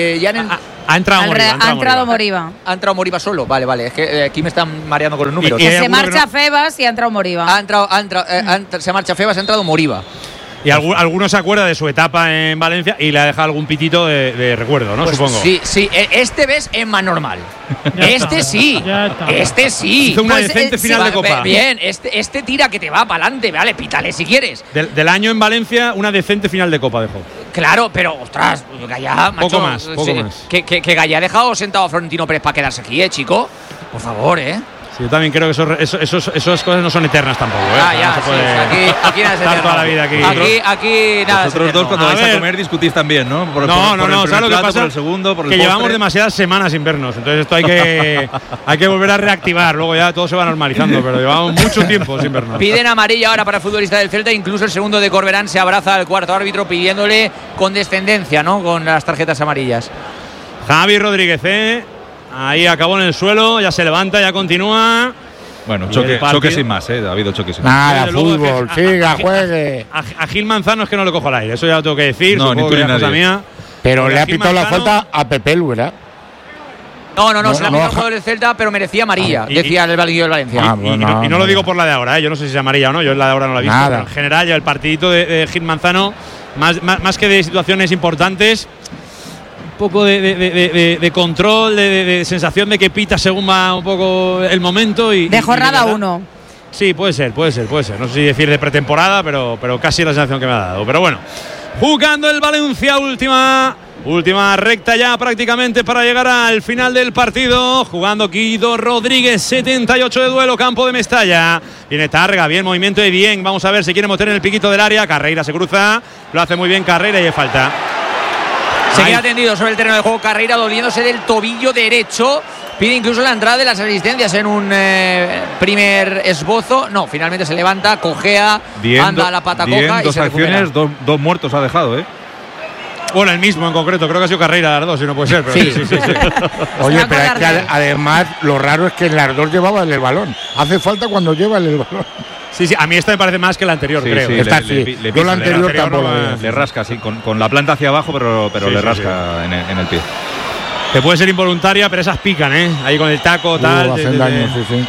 Ha entrado Moriba. Ha entrado Moriba solo, vale. Es que aquí me están mareando con los números. Se marcha Febas y ha entrado Moriba. Se marcha Febas, ha entrado Moriba. Y alguno se acuerda de su etapa en Valencia y le ha dejado algún pitito de recuerdo, ¿no? Pues supongo. Sí. Este ves es más normal. Este sí. Hizo una decente final de Copa. Bien, este tira que te va para adelante, vale, pítale si quieres. Del año en Valencia, una decente final de Copa dejó. Claro, pero ostras, Gallá, macho. Poco más. Que Gallá ha dejado sentado a Florentino Pérez para quedarse aquí, chico. Por favor, Sí, yo también creo que esas cosas no son eternas tampoco. Aquí nada es eterno. Toda la vida aquí. Aquí nada. Vosotros dos cuando vais a comer discutís también, ¿no? Por ¿sabes lo que pasa? Por el segundo, por el que postre. llevamos demasiadas semanas sin vernos, entonces esto hay que volver a reactivar. Luego ya todo se va normalizando, pero llevamos mucho tiempo sin vernos. Piden amarilla ahora para el futbolista del Celta, incluso el segundo de Corberán se abraza al cuarto árbitro pidiéndole condescendencia, ¿no? Con las tarjetas amarillas. Javi Rodríguez, ahí acabó en el suelo, ya se levanta, ya continúa. Bueno, choque sin más, ha habido choque sin más. Nada, fútbol, siga, juegue. A Gil Manzano es que no le cojo el aire, eso ya lo tengo que decir. No, ni tú ni nadie. Mía. Pero le ha pitado la falta a Pepe Lu, ¿verdad? No, se la ha pitado el jugador del Celta, pero merecía amarilla, decía el banquillo del Valencia. Y no lo digo por la de ahora, yo no sé si es amarilla o no, yo la de ahora no la he visto. Pero en general, ya el partidito de Gil Manzano, más que de situaciones importantes, poco de control, de sensación de que pita según va un poco el momento. De jornada 1. Sí, puede ser. No sé si decir de pretemporada, pero casi es la sensación que me ha dado. Pero bueno, jugando el Valencia, última recta ya prácticamente para llegar al final del partido. Jugando Guido Rodríguez, 78 de duelo, campo de Mestalla. Viene Targa, bien movimiento de bien. Vamos a ver si quiere meter en el piquito del área. Carreira se cruza, lo hace muy bien Carreira y hay falta. Se queda tendido sobre el terreno de juego Carreira, doliéndose del tobillo derecho. Pide incluso la entrada de las asistencias en un primer esbozo. No, finalmente se levanta, cojea, anda a la pata coja y se recupera. Dos muertos ha dejado, Bueno, el mismo en concreto, creo que ha sido Carreira las dos, si no puede ser. Pero sí. Oye, pero es que además lo raro es que en las dos llevaba el balón. Hace falta cuando lleva el balón. Sí, a mí esta me parece más que la anterior, creo. Sí, yo la anterior tampoco le rasca, sí, con la planta hacia abajo, pero le rasca en el pie. Que puede ser involuntaria, pero esas pican, ahí con el taco, tal. Hacen daño, sí.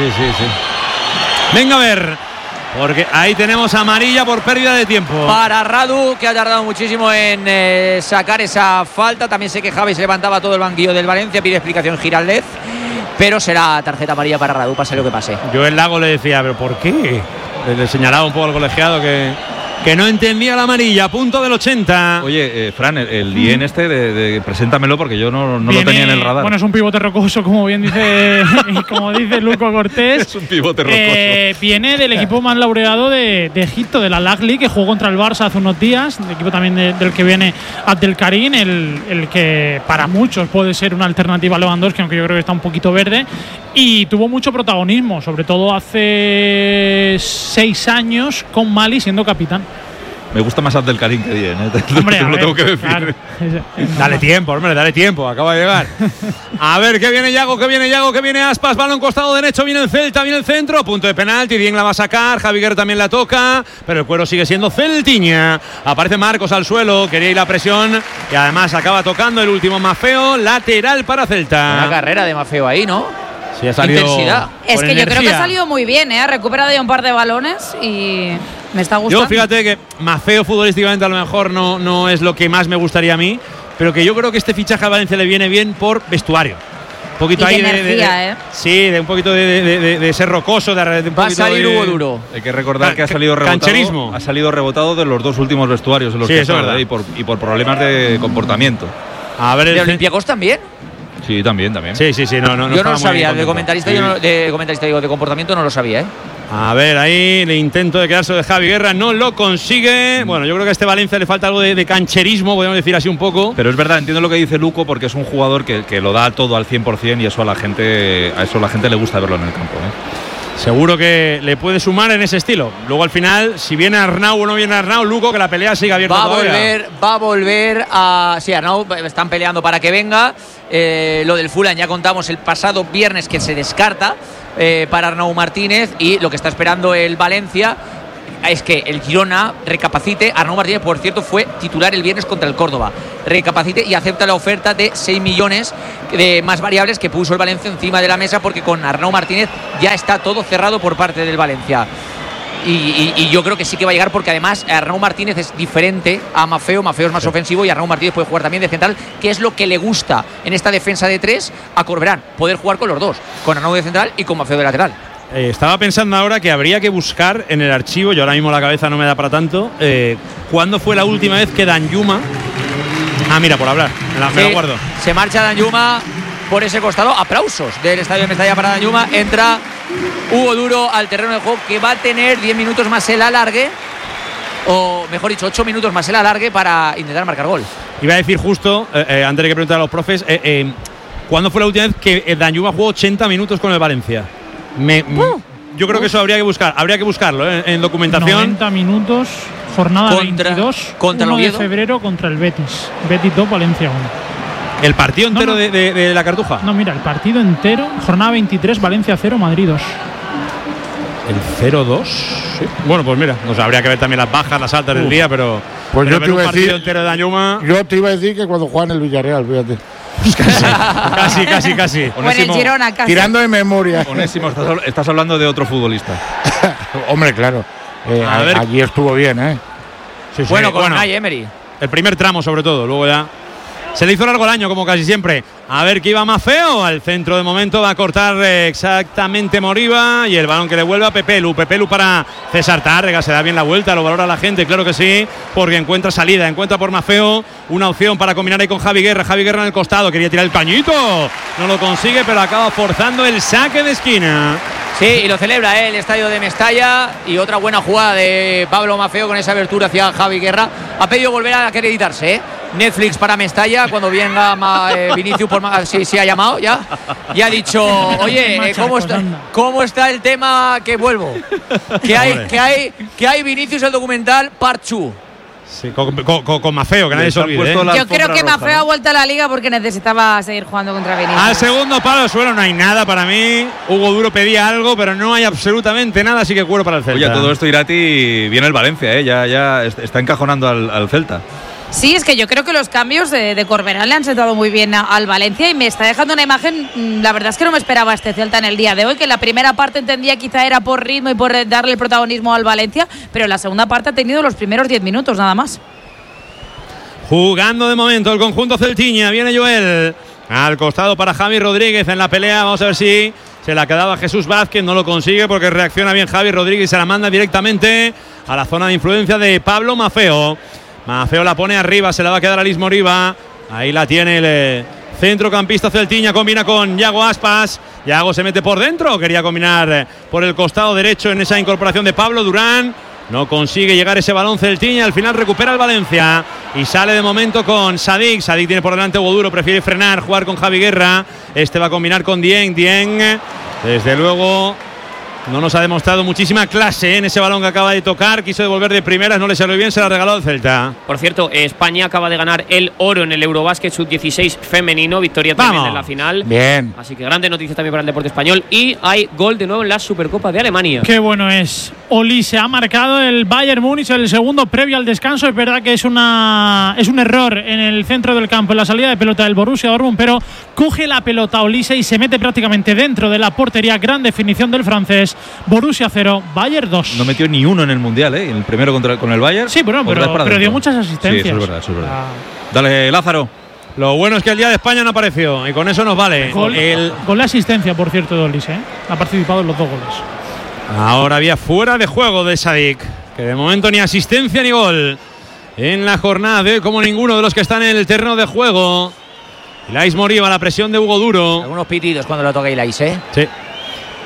Venga a ver, porque ahí tenemos amarilla por pérdida de tiempo. Para Radu, que ha tardado muchísimo en sacar esa falta. También se quejaba y se levantaba todo el banquillo del Valencia. Pide explicación Giraldez. Pero será tarjeta amarilla para Radu, pase lo que pase. Yo el Lago le decía, ¿pero por qué? Le señalaba un poco al colegiado que no entendía la amarilla. Punto del 80. Oye, Fran, el Dien preséntamelo porque yo no lo tenía en el radar. Bueno, es un pivote rocoso, como bien dice Luco Cortés. Es un pivote rocoso. Viene del equipo más laureado de Egipto, de la Al-Ahly, que jugó contra el Barça hace unos días. El equipo también del que viene Abdelkarim, el que para muchos puede ser una alternativa a Lewandowski, aunque yo creo que está un poquito verde. Y tuvo mucho protagonismo, sobre todo hace 6 años con Mali siendo capitán. Me gusta más Abdelkarim que Dien, Hombre, lo tengo que decir. Claro. Dale tiempo, acaba de llegar. A ver, que viene Yago, que viene Aspas, balón costado derecho, viene el Celta, viene el centro, punto de penalti, Dien la va a sacar, Javi Guerra también la toca, pero el cuero sigue siendo celtiña. Aparece Marcos al suelo, quería ir la presión y además acaba tocando el último Maffeo, lateral para Celta. Una carrera de Maffeo ahí, ¿no? Sí, ha salido intensidad. Es que yo creo que ha salido muy bien, ha recuperado ya un par de balones y me está gustando. Yo fíjate que Maffeo futbolísticamente a lo mejor no es lo que más me gustaría a mí, pero que yo creo que este fichaje a Valencia le viene bien por vestuario. Un poquito y ahí de energía, sí, de un poquito de ser rocoso, de un va a salir Hugo Duro. Hay que recordar que ha salido rebotado. Cancherismo. Ha salido rebotado de los dos últimos vestuarios en los que está, y por problemas de comportamiento. A ver, ¿de Olympiacos también? Sí, también. Sí. No, yo no lo sabía. De comentarista, de comportamiento no lo sabía, A ver, ahí el intento de quedarse de Javi Guerra no lo consigue. Bueno, yo creo que a este Valencia le falta algo de cancherismo, podemos decir así un poco. Pero es verdad, entiendo lo que dice Luco, porque es un jugador que lo da todo al 100% y eso a la gente le gusta verlo en el campo, ¿eh? Seguro que le puede sumar en ese estilo. Luego al final, si viene Arnau o no viene Arnau, Luco, que la pelea sigue abierta todavía. Va a volver a... Sí, Arnau están peleando para que venga. Lo del Fulham ya contamos el pasado viernes que se descarta para Arnau Martínez, y lo que está esperando el Valencia es que el Girona recapacite. Arnau Martínez, por cierto, fue titular el viernes contra el Córdoba. Recapacite y acepta la oferta de 6 millones de más variables que puso el Valencia encima de la mesa, porque con Arnau Martínez ya está todo cerrado por parte del Valencia. Y yo creo que sí que va a llegar, porque además Arnau Martínez es diferente a Maffeo. Maffeo es más ofensivo y Arnau Martínez puede jugar también de central, que es lo que le gusta en esta defensa de 3 a Corberán, poder jugar con los dos, con Arnau de central y con Maffeo de lateral. Estaba pensando ahora que habría que buscar en el archivo, yo ahora mismo la cabeza no me da para tanto, ¿cuándo fue la última vez que Danjuma... mira, por hablar, me lo guardo. Se marcha Danjuma por ese costado. Aplausos del estadio de Mestalla para Danjuma. Entra Hugo Duro al terreno de juego, que va a tener 10 minutos más el alargue, o mejor dicho, 8 minutos más el alargue para intentar marcar gol. Iba a decir justo, antes de que preguntar a los profes, ¿cuándo fue la última vez que Danjuma jugó 80 minutos con el Valencia? Yo creo que eso habría que buscarlo en documentación. 90 minutos, jornada 22, contra 1 de febrero contra el Betis. Betis 2, Valencia 1. ¿El partido entero de la Cartuja? No, mira, el partido entero, jornada 23, Valencia 0, Madrid 2. ¿El 0-2? Sí. Bueno, pues mira, habría que ver también las bajas, las altas del día, pero... Pues pero yo te iba a decir, entero de Danjuma... Yo te iba a decir que cuando juegan el Villarreal, fíjate. Casi. Bueno, el Girona, casi. Tirando de memoria. Onésimo, estás hablando de otro futbolista. Hombre, claro. Allí estuvo bien, ¿eh? Sí, bueno, con Unai Emery. El primer tramo, sobre todo. Luego ya se le hizo largo el año, como casi siempre. A ver que iba Maffeo. Al centro de momento va a cortar exactamente Moriba. Y el balón que le vuelve a Pepelu. Pepelu para César Tárrega. Se da bien la vuelta, lo valora la gente, claro que sí. Porque encuentra salida, encuentra por Maffeo una opción para combinar ahí con Javi Guerra. Javi Guerra en el costado, quería tirar el cañito. No lo consigue, pero acaba forzando el saque de esquina. Sí, y lo celebra el estadio de Mestalla. Y otra buena jugada de Pablo Maffeo con esa abertura hacia Javi Guerra. Ha pedido volver a acreditarse, Netflix para Mestalla, cuando venga Vinicius sí ha llamado ya. Y ha dicho, oye, ¿cómo está el tema que vuelvo? Que hay Vinicius el documental Part 2. Sí, con Maffeo, que nadie se olvide. Yo creo que Maffeo ha vuelto a la liga porque necesitaba seguir jugando contra Vinicius. Al segundo palo suelo no hay nada para mí. Hugo Duro pedía algo, pero no hay absolutamente nada, así que cuero para el Celta. Oye, todo esto, Irati, viene el Valencia, ya está encajonando al Celta. Sí, es que yo creo que los cambios de Corberán le han sentado muy bien al Valencia y me está dejando una imagen. La verdad es que no me esperaba este Celta en el día de hoy, que en la primera parte entendía quizá era por ritmo y por darle el protagonismo al Valencia, pero en la segunda parte ha tenido los primeros 10 minutos nada más. Jugando de momento el conjunto celtiña, viene Joel al costado para Javi Rodríguez en la pelea. Vamos a ver si se la quedaba Jesús Vázquez, no lo consigue porque reacciona bien Javi Rodríguez y se la manda directamente a la zona de influencia de Pablo Maffeo. Maffeo la pone arriba, se la va a quedar a Liz Moriba. Ahí la tiene el centrocampista celtiña, combina con Yago Aspas. Yago se mete por dentro, quería combinar por el costado derecho en esa incorporación de Pablo Durán. No consigue llegar ese balón celtiña, al final recupera el Valencia y sale de momento con Sadik. Sadik tiene por delante Hugo Duro, prefiere frenar, jugar con Javi Guerra. Este va a combinar con Dieng. Dieng, desde luego, no nos ha demostrado muchísima clase en ese balón que acaba de tocar. Quiso devolver de primeras, no le salió bien, se la ha regalado el Celta. Por cierto, España acaba de ganar el oro en el Eurobásquet Sub-16 femenino. Victoria tremenda en la final. Bien. Así que grande noticia también para el deporte español. Y hay gol de nuevo en la Supercopa de Alemania. Qué bueno es. Oli se ha marcado el Bayern Múnich, el segundo previo al descanso. Es verdad que es un error en el centro del campo, en la salida de pelota del Borussia Dortmund, pero coge la pelota Olise y se mete prácticamente dentro de la portería. Gran definición del francés. Borussia 0, Bayern 2. No metió ni uno en el Mundial, ¿eh? El primero con el Bayern. Sí, pero dio muchas asistencias. Sí, eso es verdad. Dale, Lázaro. Lo bueno es que el día de España no apareció y con eso nos vale. Gol de asistencia, por cierto, de Olise, ¿eh? Ha participado en los 2 goles. Ahora había fuera de juego de Sadik, que de momento ni asistencia ni gol en la jornada de hoy, como ninguno de los que están en el terreno de juego. Ilais Moriba, la presión de Hugo Duro. Algunos pitidos cuando lo toca Ilais, ¿eh? Sí.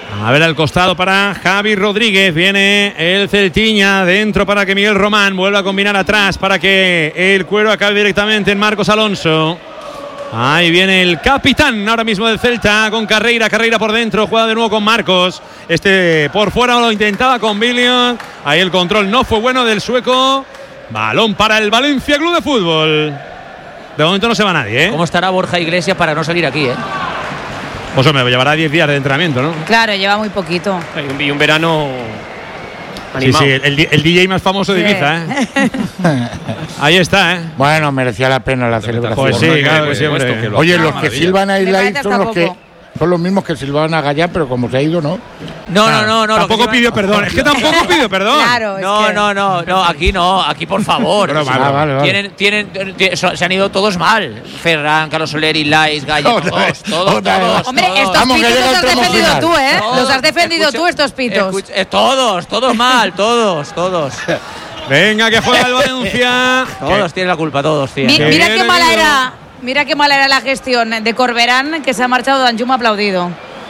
A ver al costado para Javi Rodríguez. Viene el Celtiña dentro para que Miguel Román vuelva a combinar atrás para que el Cuero acabe directamente en Marcos Alonso. Ahí viene el capitán ahora mismo del Celta con Carreira por dentro, juega de nuevo con Marcos. Por fuera lo intentaba con Billion. Ahí el control no fue bueno del sueco. Balón para el Valencia Club de Fútbol. De momento no se va nadie, ¿eh? ¿Cómo estará Borja Iglesias para no salir aquí, Pues hombre, llevará 10 días de entrenamiento, ¿no? Claro, lleva muy poquito. Y un verano animado. Sí, el DJ más famoso de Ibiza, ¿eh? Ahí está, ¿eh? Bueno, merecía la pena la celebración. Pues sí, claro que sí, hombre. Oye, los que silban a Ilai son los mismos que silbaban a Gallá, pero como se ha ido, ¿no. No. Tampoco pidió perdón. Es que tampoco pidió perdón. Claro. No. Aquí no. Aquí, por favor. Vale. Se han ido todos mal. Ferran, Carlos Soler, Ilai, Gallá. Todos. Hombre, estos pitos los has defendido tú, ¿eh? Los has defendido tú, estos pitos. Todos mal. Todos. Venga, que juega el Valencia. Todos tienen la culpa, todos, tío. Mira qué mala era. Mira qué mala era la gestión de Corberán, que se ha marchado Danjuma aplaudido.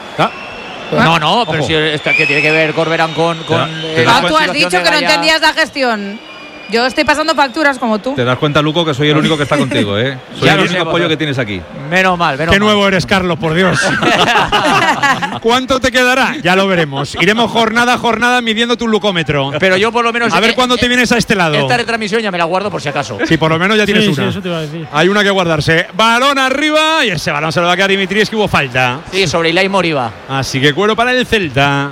No, pero si que tiene que ver Corberán con tú has dicho que no entendías la gestión. Yo estoy pasando facturas como tú. Te das cuenta, Luco, que soy el único que está contigo, ¿eh? Soy el único apoyo que tienes aquí. Menos mal. Qué nuevo eres, Carlos, por Dios. ¿Cuánto te quedará? Ya lo veremos. Iremos jornada a jornada midiendo tu lucómetro. Pero yo por lo menos... A ver cuándo te vienes a este lado. Esta retransmisión ya me la guardo por si acaso. Sí, por lo menos ya tienes una. Sí, eso te iba a decir. Hay una que guardarse. Balón arriba y ese balón se lo va a quedar Dimitris, que hubo falta. Sí, sobre Ilai Moriba. Así que Cuero para el Celta.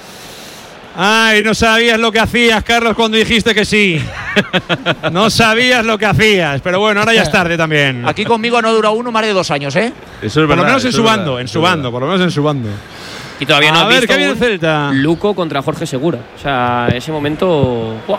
Ay, no sabías lo que hacías, Carlos, cuando dijiste que sí. No sabías lo que hacías, pero bueno, ahora ya es tarde también. Aquí conmigo no dura uno más de 2 años, ¿eh? Eso es verdad, por lo menos en su bando, por lo menos en su bando. Y todavía no a ver qué viene el Celta. Luco contra Jorge Segura. O sea, ese momento. ¡Buah!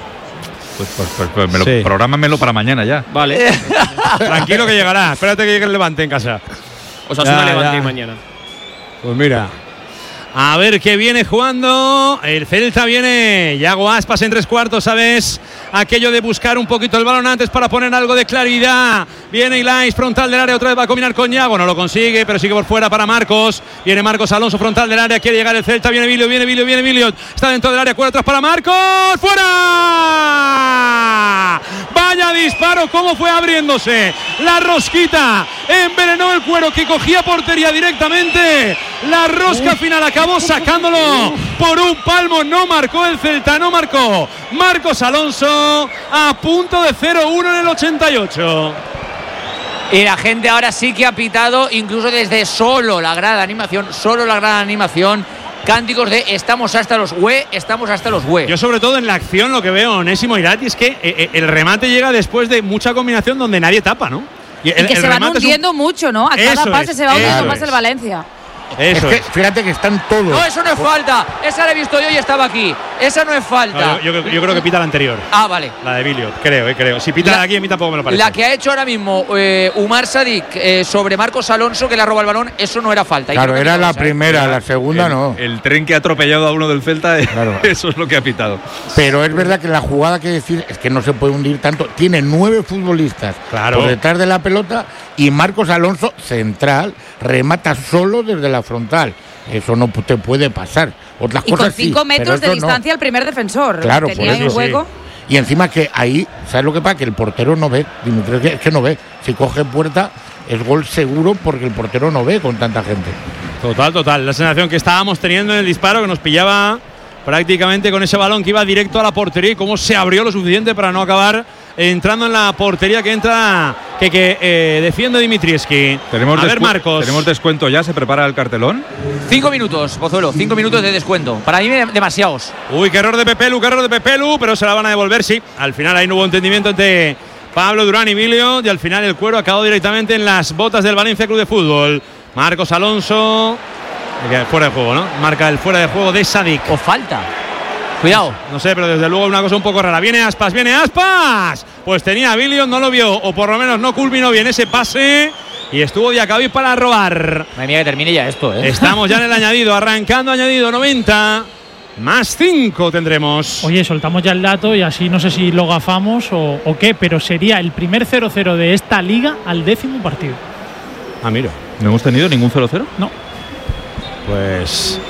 Pues prográmamelo para mañana ya. Vale. Tranquilo que llegará. Espérate que llegue el Levante en casa. O sea, una Levante mañana. Pues mira. A ver qué viene jugando. El Celta viene. Yago Aspas en 3/4, ¿sabes? Aquello de buscar un poquito el balón antes para poner algo de claridad. Viene Ilais, frontal del área, otra vez va a combinar con Yago. No lo consigue, pero sigue por fuera para Marcos. Viene Marcos Alonso, frontal del área. Quiere llegar el Celta. Viene Vilio. Está dentro del área. Cuero atrás para Marcos. ¡Fuera! Vaya disparo, cómo fue abriéndose. La rosquita envenenó el Cuero, que cogía portería directamente. La rosca final acabó sacándolo por un palmo. No marcó el Celta, no marcó Marcos Alonso, a punto de 0-1 en el 88. Y la gente ahora sí que ha pitado, incluso desde solo la gran animación. Cánticos de estamos hasta los hue. Yo sobre todo en la acción lo que veo, Onésimo Irati, es que el remate llega después de mucha combinación donde nadie tapa, ¿no? Y que se van hundiendo mucho, ¿no? A cada pase se va hundiendo más el Valencia. Eso es que, fíjate que están todos. No, eso no es falta. Esa la he visto yo y estaba aquí. Esa no es falta. No, yo creo que pita la anterior. Ah, vale. La de Bilio, creo. Si pita la aquí, a mí tampoco me lo parece. La que ha hecho ahora mismo Umar Sadik sobre Marcos Alonso, que le roba el balón, eso no era falta. Claro, era la primera, la segunda no. El tren que ha atropellado a uno del Celta, claro. Eso es lo que ha pitado. Pero es verdad que la jugada que decir es que no se puede hundir tanto. Tiene 9 futbolistas por detrás de la pelota y Marcos Alonso, central, remata solo desde la frontal. Eso no te puede pasar. Otras y cosas con 5 metros de distancia al primer defensor. Claro, tenía por eso un juego. Sí. Y encima que ahí, ¿sabes lo que pasa? Que el portero no ve. Es que no ve. Si coge puerta, es gol seguro porque el portero no ve con tanta gente. Total. La sensación que estábamos teniendo en el disparo, que nos pillaba prácticamente con ese balón que iba directo a la portería y cómo se abrió lo suficiente para no acabar entrando en la portería que defiende Dimitrievski. Marcos. ¿Tenemos descuento ya? ¿Se prepara el cartelón? 5 minutos, Pozuelo, 5 minutos de descuento. Para mí demasiados. Uy, qué error de Pepelu, pero se la van a devolver, sí. Al final ahí no hubo entendimiento entre Pablo Durán y Bilio y al final el Cuero acabó directamente en las botas del Valencia Club de Fútbol. Marcos Alonso, fuera de juego, ¿no? Marca el fuera de juego de Sadik. O falta. Cuidado. No sé, pero desde luego una cosa un poco rara. Viene Aspas. Pues tenía a Billion, no lo vio, o por lo menos no culminó bien ese pase. Y estuvo Diacabí para robar. Madre mía, que termine ya esto, ¿eh? Estamos ya en el añadido, arrancando añadido 90. Más 5 tendremos. Oye, soltamos ya el dato y así no sé si lo gafamos o qué, pero sería el primer 0-0 de esta liga al 10º partido. Ah, mira. ¿No hemos tenido ningún 0-0? No. Pues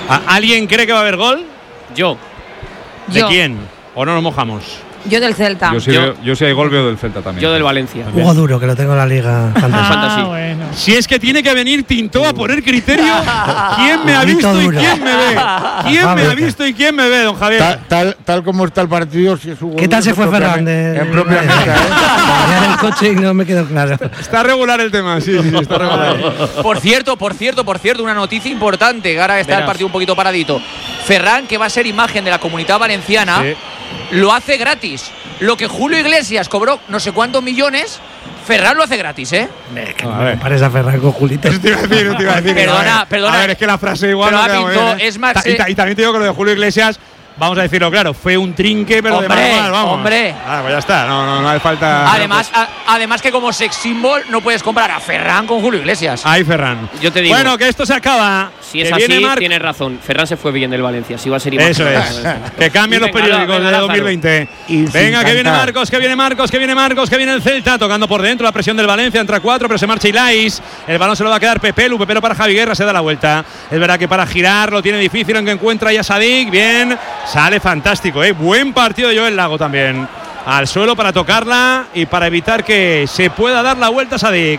¿Alguien cree que va a haber gol? Yo. ¿De quién? ¿O no nos mojamos? Yo del Celta. Yo si hay gol veo del Celta también. Yo del Valencia. Hugo Duro, que lo tengo en la Liga Fantasy. Bueno. Si es que tiene que venir Tintó a poner criterio, ¿quién me ha visto y quién me ve? ¿Quién me ha visto y quién me ve, don Javier? Tal como está el partido, si es Hugo ¿Qué tal Duro, se fue Fernández? En propia mesa, en el coche y no me quedó claro. Está regular el tema, sí, está regular. Por cierto, una noticia importante, que ahora está el partido un poquito paradito. Ferran, que va a ser imagen de la Comunidad Valenciana, lo hace gratis. Lo que Julio Iglesias cobró no sé cuántos millones, Ferran lo hace gratis, ¿eh? Me parece a Ferran con Julito. Te iba a decir. Perdona. A ver, es que la frase igual no queda muy bien, es más. Y también te digo que lo de Julio Iglesias, vamos a decirlo claro, fue un trinque, pero de mal, vamos. Hombre. Pues ya está, no hace falta. Además que como sex symbol no puedes comprar a Ferran con Julio Iglesias. Ay, Ferran. Yo te digo. Bueno, que esto se acaba. Si es así, tienes razón. Ferran se fue bien del Valencia. Si va a ser imagen. Eso es. Que cambien los periódicos de 2020. Venga, que viene Marcos, que viene el Celta. Tocando por dentro la presión del Valencia. Entra 4, pero se marcha Ilais. El balón se lo va a quedar Pepelu para Javi Guerra. Se da la vuelta. Es verdad que para girar lo tiene difícil, aunque encuentra ya Sadik. Bien. Sale fantástico, Buen partido de Joel Lago también. Al suelo para tocarla y para evitar que se pueda dar la vuelta Sadik.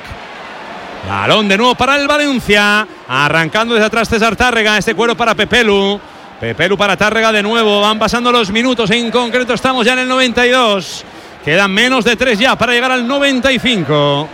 Balón de nuevo para el Valencia. Arrancando desde atrás César Tárrega. Este cuero para Pepelu. Pepelu para Tárrega de nuevo. Van pasando los minutos. En concreto estamos ya en el 92. Quedan menos de 3 ya para llegar al 95.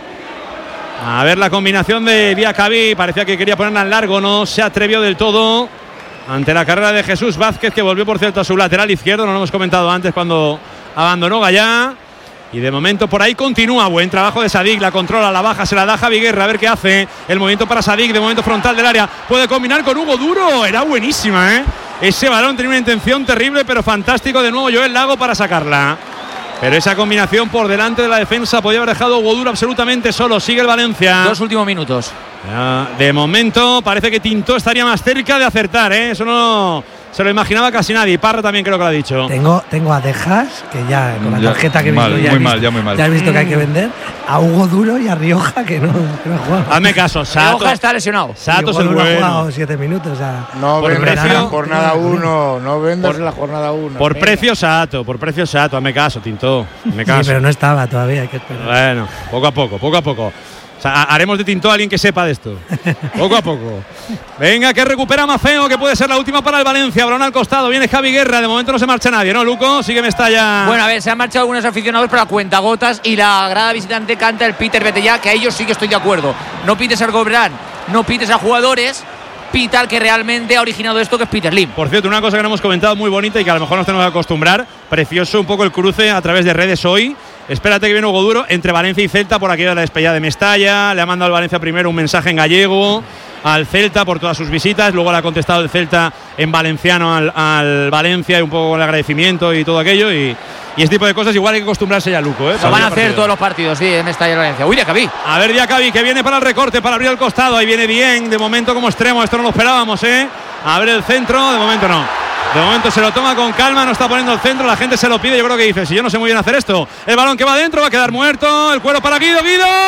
A ver la combinación de Diacabí. Parecía que quería ponerla en largo. No se atrevió del todo ante la carrera de Jesús Vázquez, que volvió por cierto a su lateral izquierdo. No lo hemos comentado antes cuando abandonó Gallá. Y de momento por ahí continúa. Buen trabajo de Sadik. La controla, la baja, se la da Javi Guerra. A ver qué hace. El movimiento para Sadik. De momento frontal del área. Puede combinar con Hugo Duro. Era buenísima, Ese balón tenía una intención terrible, pero fantástico de nuevo Joel Lago para sacarla. Pero esa combinación por delante de la defensa podía haber dejado a Hugo Duro absolutamente solo. Sigue el Valencia. 2 últimos minutos. De momento parece que Tintó estaría más cerca de acertar, Eso no se lo imaginaba casi nadie. Parra también creo que lo ha dicho. Tengo a Dejas, que ya con la tarjeta que he visto muy mal. Ya has visto que hay que vender. A Hugo Duro y a Rioja, que no ha jugado. Hazme caso, Sato. Rioja está lesionado. Sato es el bueno. bueno. Ha jugado 7 minutos. No vendas la jornada 1. No vendas la jornada 1. Por precio Sato. Hazme caso, Tintó. Hazme caso. Sí, pero no estaba todavía, hay que esperar. Bueno, poco a poco. O sea, haremos de Tintó a alguien que sepa de esto. Poco a poco. Venga, que recupera Mafeo, que puede ser la última para el Valencia. Balón al costado, viene Javi Guerra. De momento no se marcha nadie, ¿no, Luco? Sí que me está ya. Bueno, a ver, se han marchado algunos aficionados, pero a cuentagotas. Y la grada visitante canta el Peter, vete ya, que a ellos sí que estoy de acuerdo. No pites al Gobran, no pites a jugadores. Pita al que realmente ha originado esto, que es Peter Lim. Por cierto, una cosa que no hemos comentado muy bonita y que a lo mejor nos tenemos que acostumbrar. Precioso un poco el cruce a través de redes hoy. Espérate que viene Hugo Duro entre Valencia y Celta por aquí de la despedida de Mestalla. Le ha mandado al Valencia primero un mensaje en gallego al Celta por todas sus visitas. Luego le ha contestado el Celta en valenciano al Valencia y un poco con el agradecimiento y todo aquello. Y ese tipo de cosas igual hay que acostumbrarse ya, Luco. Lo van a hacer todos los partidos, sí, en Mestalla y Valencia. Uy, Diacabí. A ver, Diacabí, que viene para el recorte, para abrir el costado. Ahí viene bien, de momento como extremo. Esto no lo esperábamos, A ver el centro, de momento no. De momento se lo toma con calma, no está poniendo el centro, la gente se lo pide. Yo creo que dice, si yo no sé muy bien hacer esto. El balón que va adentro va a quedar muerto. El cuero para Guido.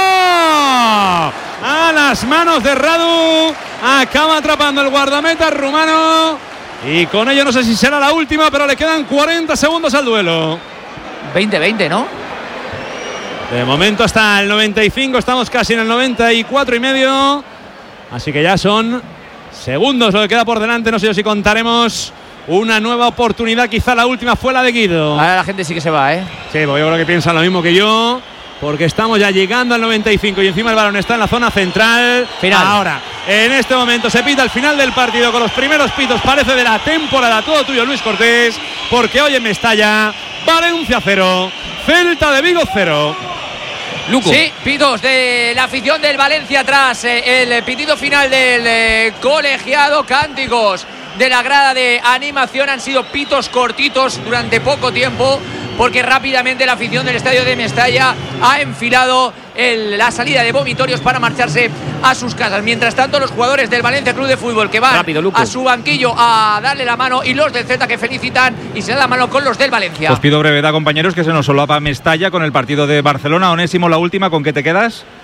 A las manos de Radu. Acaba atrapando el guardameta rumano. Y con ello no sé si será la última, pero le quedan 40 segundos al duelo. 20-20, ¿no? De momento hasta el 95, estamos casi en el 94 y medio. Así que ya son segundos lo que queda por delante. No sé si contaremos una nueva oportunidad, quizá la última fue la de Guido. Ahora la gente sí que se va, Sí, porque yo creo que piensan lo mismo que yo, porque estamos ya llegando al 95 y encima el balón está en la zona central. Final. Ahora, en este momento se pita el final del partido con los primeros pitos, parece de la temporada. Todo tuyo, Luis Cortés, porque hoy en Mestalla, Valencia 0, Celta de Vigo 0. Luco. Sí, pitos de la afición del Valencia tras el pitido final del colegiado. Cánticos de la grada de animación, han sido pitos cortitos durante poco tiempo, porque rápidamente la afición del estadio de Mestalla ha enfilado la salida de vomitorios para marcharse a sus casas. Mientras tanto, los jugadores del Valencia Club de Fútbol que van a su banquillo a darle la mano, y los del Celta que felicitan y se dan la mano con los del Valencia. Os pido brevedad, compañeros, que se nos solapa Mestalla con el partido de Barcelona. Onésimo, la última, ¿con qué te quedas?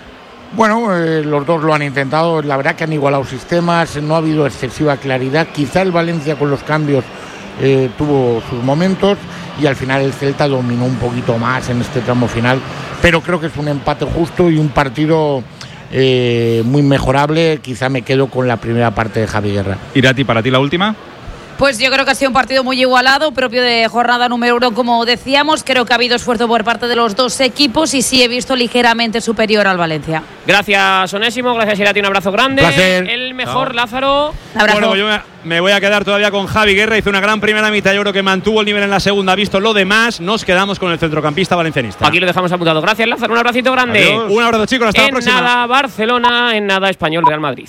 Bueno, los dos lo han intentado, la verdad que han igualado sistemas, no ha habido excesiva claridad, quizá el Valencia con los cambios tuvo sus momentos y al final el Celta dominó un poquito más en este tramo final, pero creo que es un empate justo y un partido muy mejorable. Quizá me quedo con la primera parte de Javi Guerra. Irati, ¿para ti la última? Pues yo creo que ha sido un partido muy igualado, propio de jornada número 1, como decíamos. Creo que ha habido esfuerzo por parte de los dos equipos y sí he visto ligeramente superior al Valencia. Gracias, Onésimo. Gracias, Irati. Un abrazo grande. Placer. El mejor, Lázaro. Abrazo. Bueno, yo me voy a quedar todavía con Javi Guerra. Hizo una gran primera mitad. Yo creo que mantuvo el nivel en la segunda. Visto lo demás, nos quedamos con el centrocampista valencianista. Aquí lo dejamos apuntado. Gracias, Lázaro. Un abracito grande. Adiós. Un abrazo, chicos. Hasta la próxima. En nada, Barcelona. En nada, Español, Real Madrid.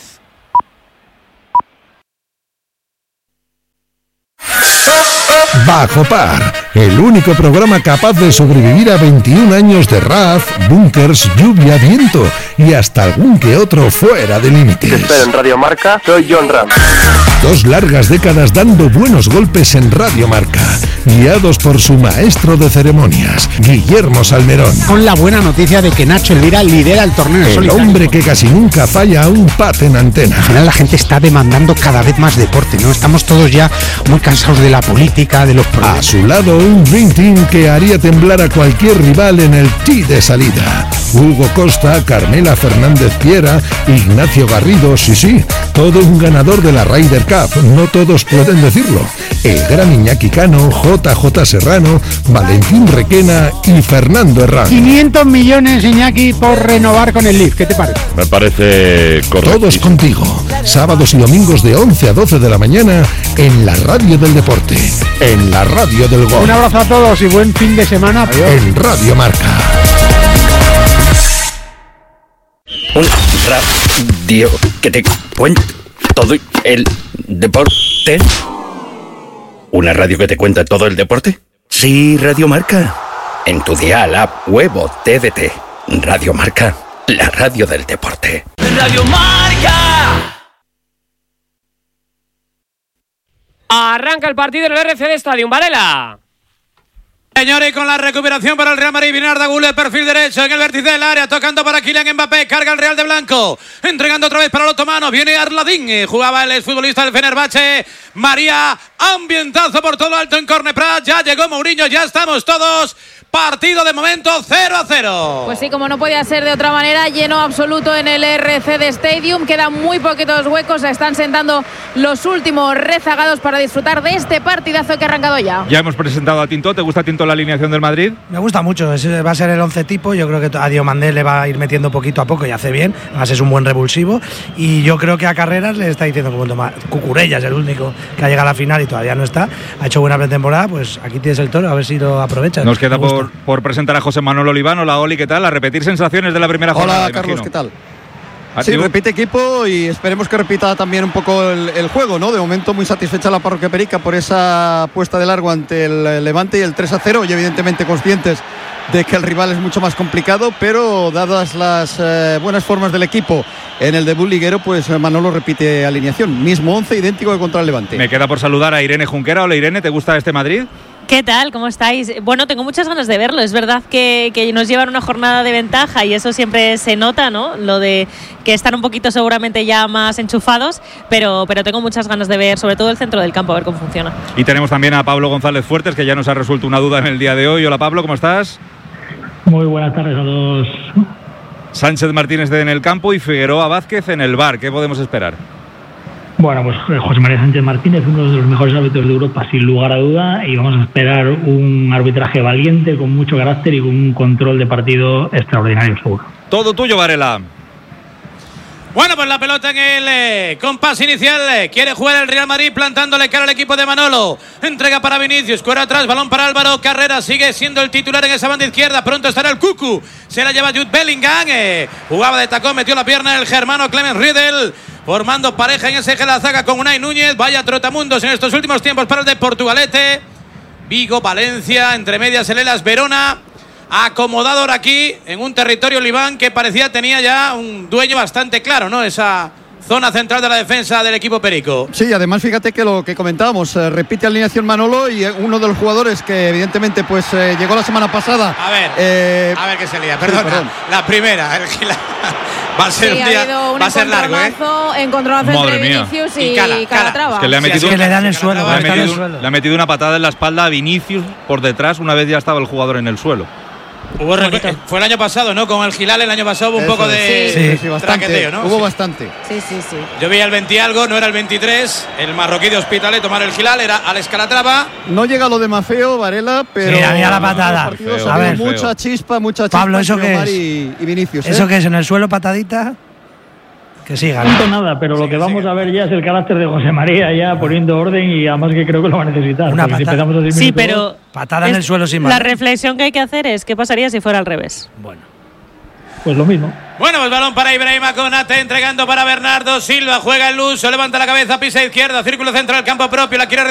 Bajo Par, el único programa capaz de sobrevivir a 21 años de RAF, búnkers, lluvia, viento y hasta algún que otro fuera de límites. Te espero en Radio Marca, soy John Ram. 2 largas décadas dando buenos golpes en Radio Marca, guiados por su maestro de ceremonias, Guillermo Salmerón. Con la buena noticia de que Nacho Elvira lidera el torneo El solitario. hombre que casi nunca falla a un pat en antena. Al final la gente está demandando cada vez más deporte, ¿no? Estamos todos ya muy cansados de la política, de los problemas. A su lado, un Dream Team que haría temblar a cualquier rival en el tee de salida. Hugo Costa, Carmela Fernández Piera, Ignacio Garrido, sí, todo un ganador de la Ryder Cup, no todos pueden decirlo. El gran Iñaki Cano, JJ Serrano, Valentín Requena y Fernando Herrán. 500 millones, Iñaki, por renovar con el Leaf. ¿Qué te parece? Me parece correcto. Todos contigo, sábados y domingos de 11 a 12 de la mañana en la radio del deporte, en la radio del gol. Un abrazo a todos y buen fin de semana. Adiós. En Radio Marca. Un radio que te cuenta todo el deporte. ¿Una radio que te cuenta todo el deporte? Sí, Radio Marca. En tu dial, app, web o TDT. Radio Marca, la radio del deporte. Radio Marca. Arranca el partido en el RCD Stadium. Varela. Señores, y con la recuperación para el Real Madrid, viene Arda Güler, perfil derecho en el vértice del área, tocando para Kylian Mbappé, carga el Real de Blanco, entregando otra vez para los otomanos, viene Arladín, jugaba el exfutbolista del Fenerbahce, María, ambientazo por todo alto en Corne Prat, ya llegó Mourinho, ya estamos todos. Partido de momento 0-0. Pues sí, como no podía ser de otra manera, lleno absoluto en el RCD Stadium. Quedan muy poquitos huecos, se están sentando los últimos rezagados para disfrutar de este partidazo que ha arrancado ya. Ya hemos presentado a Tinto. ¿Te gusta, Tinto, la alineación del Madrid? Me gusta mucho, va a ser el 11 tipo. Yo creo que a Diomandé le va a ir metiendo poquito a poco y hace bien. Además es un buen revulsivo. Y yo creo que a Carreras le está diciendo como tomar. Cucurella es el único que ha llegado a la final y todavía no está. Ha hecho buena pretemporada, pues aquí tienes el toro, a ver si lo aprovechas. Nos queda por presentar a José Manuel Oliván. Hola, Oli, ¿qué tal? A repetir sensaciones de la primera jornada. Hola, Carlos, ¿qué tal? Sí, repite equipo y esperemos que repita también un poco el juego, ¿no? De momento muy satisfecha la Parroquia Perica por esa puesta de largo ante el Levante y el 3-0 y evidentemente conscientes de que el rival es mucho más complicado, pero dadas las buenas formas del equipo en el debut liguero, pues Manolo repite alineación, mismo 11 idéntico que contra el Levante. Me queda por saludar a Irene Junquera. Hola, Irene, ¿te gusta este Madrid? ¿Qué tal? ¿Cómo estáis? Bueno, tengo muchas ganas de verlo. Es verdad que nos llevan una jornada de ventaja y eso siempre se nota, ¿no? Lo de que están un poquito seguramente ya más enchufados, pero tengo muchas ganas de ver, sobre todo el centro del campo, a ver cómo funciona. Y tenemos también a Pablo González Fuertes, que ya nos ha resuelto una duda en el día de hoy. Hola, Pablo, ¿cómo estás? Muy buenas tardes a todos. Sánchez Martínez en el campo y Figueroa Vázquez en el VAR. ¿Qué podemos esperar? Bueno, pues José María Sánchez Martínez, uno de los mejores árbitros de Europa, sin lugar a duda, y vamos a esperar un arbitraje valiente, con mucho carácter y con un control de partido extraordinario, seguro. Todo tuyo, Varela. Bueno, pues la pelota en el compás inicial. Quiere jugar el Real Madrid plantándole cara al equipo de Manolo. Entrega para Vinicius, cuero atrás, balón para Álvaro Carrera. Sigue siendo el titular en esa banda izquierda. Pronto estará el Cucu. Se la lleva Jude Bellingham. Jugaba de tacón, metió la pierna el germano Clemens Riedel, formando pareja en ese eje de la zaga con Unai Núñez. Vaya trotamundos en estos últimos tiempos para el de Portugalete. Vigo, Valencia, entre medias el Hellas Verona. Acomodado ahora aquí en un territorio Oliván que parecía tenía ya un dueño bastante claro, ¿no? Esa zona central de la defensa del equipo perico. Sí, además fíjate que lo que comentábamos, repite alineación Manolo y uno de los jugadores que evidentemente pues llegó la semana pasada. A ver que se lía, perdona. Sí, la primera, el Gila. Va a ser un día, va a ser largo, encontronazo entre Vinicius y Calatrava. Es que le ha metido, le dan el suelo. Le ha metido una patada en la espalda a Vinicius por detrás una vez ya estaba el jugador en el suelo. Fue el año pasado, ¿no? Con el Gilal el año pasado hubo un poco de traqueteo, ¿no? Hubo bastante. Sí. Yo vi el 20 algo, no era el 23. El marroquí de Hospitalet tomar el Gilal, era Alex Calatrava. No llega lo de Mafeo, Varela, pero. Mira la patada. A ver, mucha chispa. Pablo, ¿eso qué es? Y Vinicius. ¿Eso qué es? ¿En el suelo patadita? Que siga. No nada, pero lo que vamos a ver ya es el carácter de José María ya poniendo orden y además que creo que lo va a necesitar. Una patada. Si empezamos a 10 sí, minutos, pero patada en el suelo sin más. La reflexión que hay que hacer es ¿qué pasaría si fuera al revés? Bueno. Pues lo mismo. Bueno, pues balón para Ibrahima Konate, entregando para Bernardo Silva, juega el Luso, levanta la cabeza, pisa izquierda, círculo central, campo propio, la quiere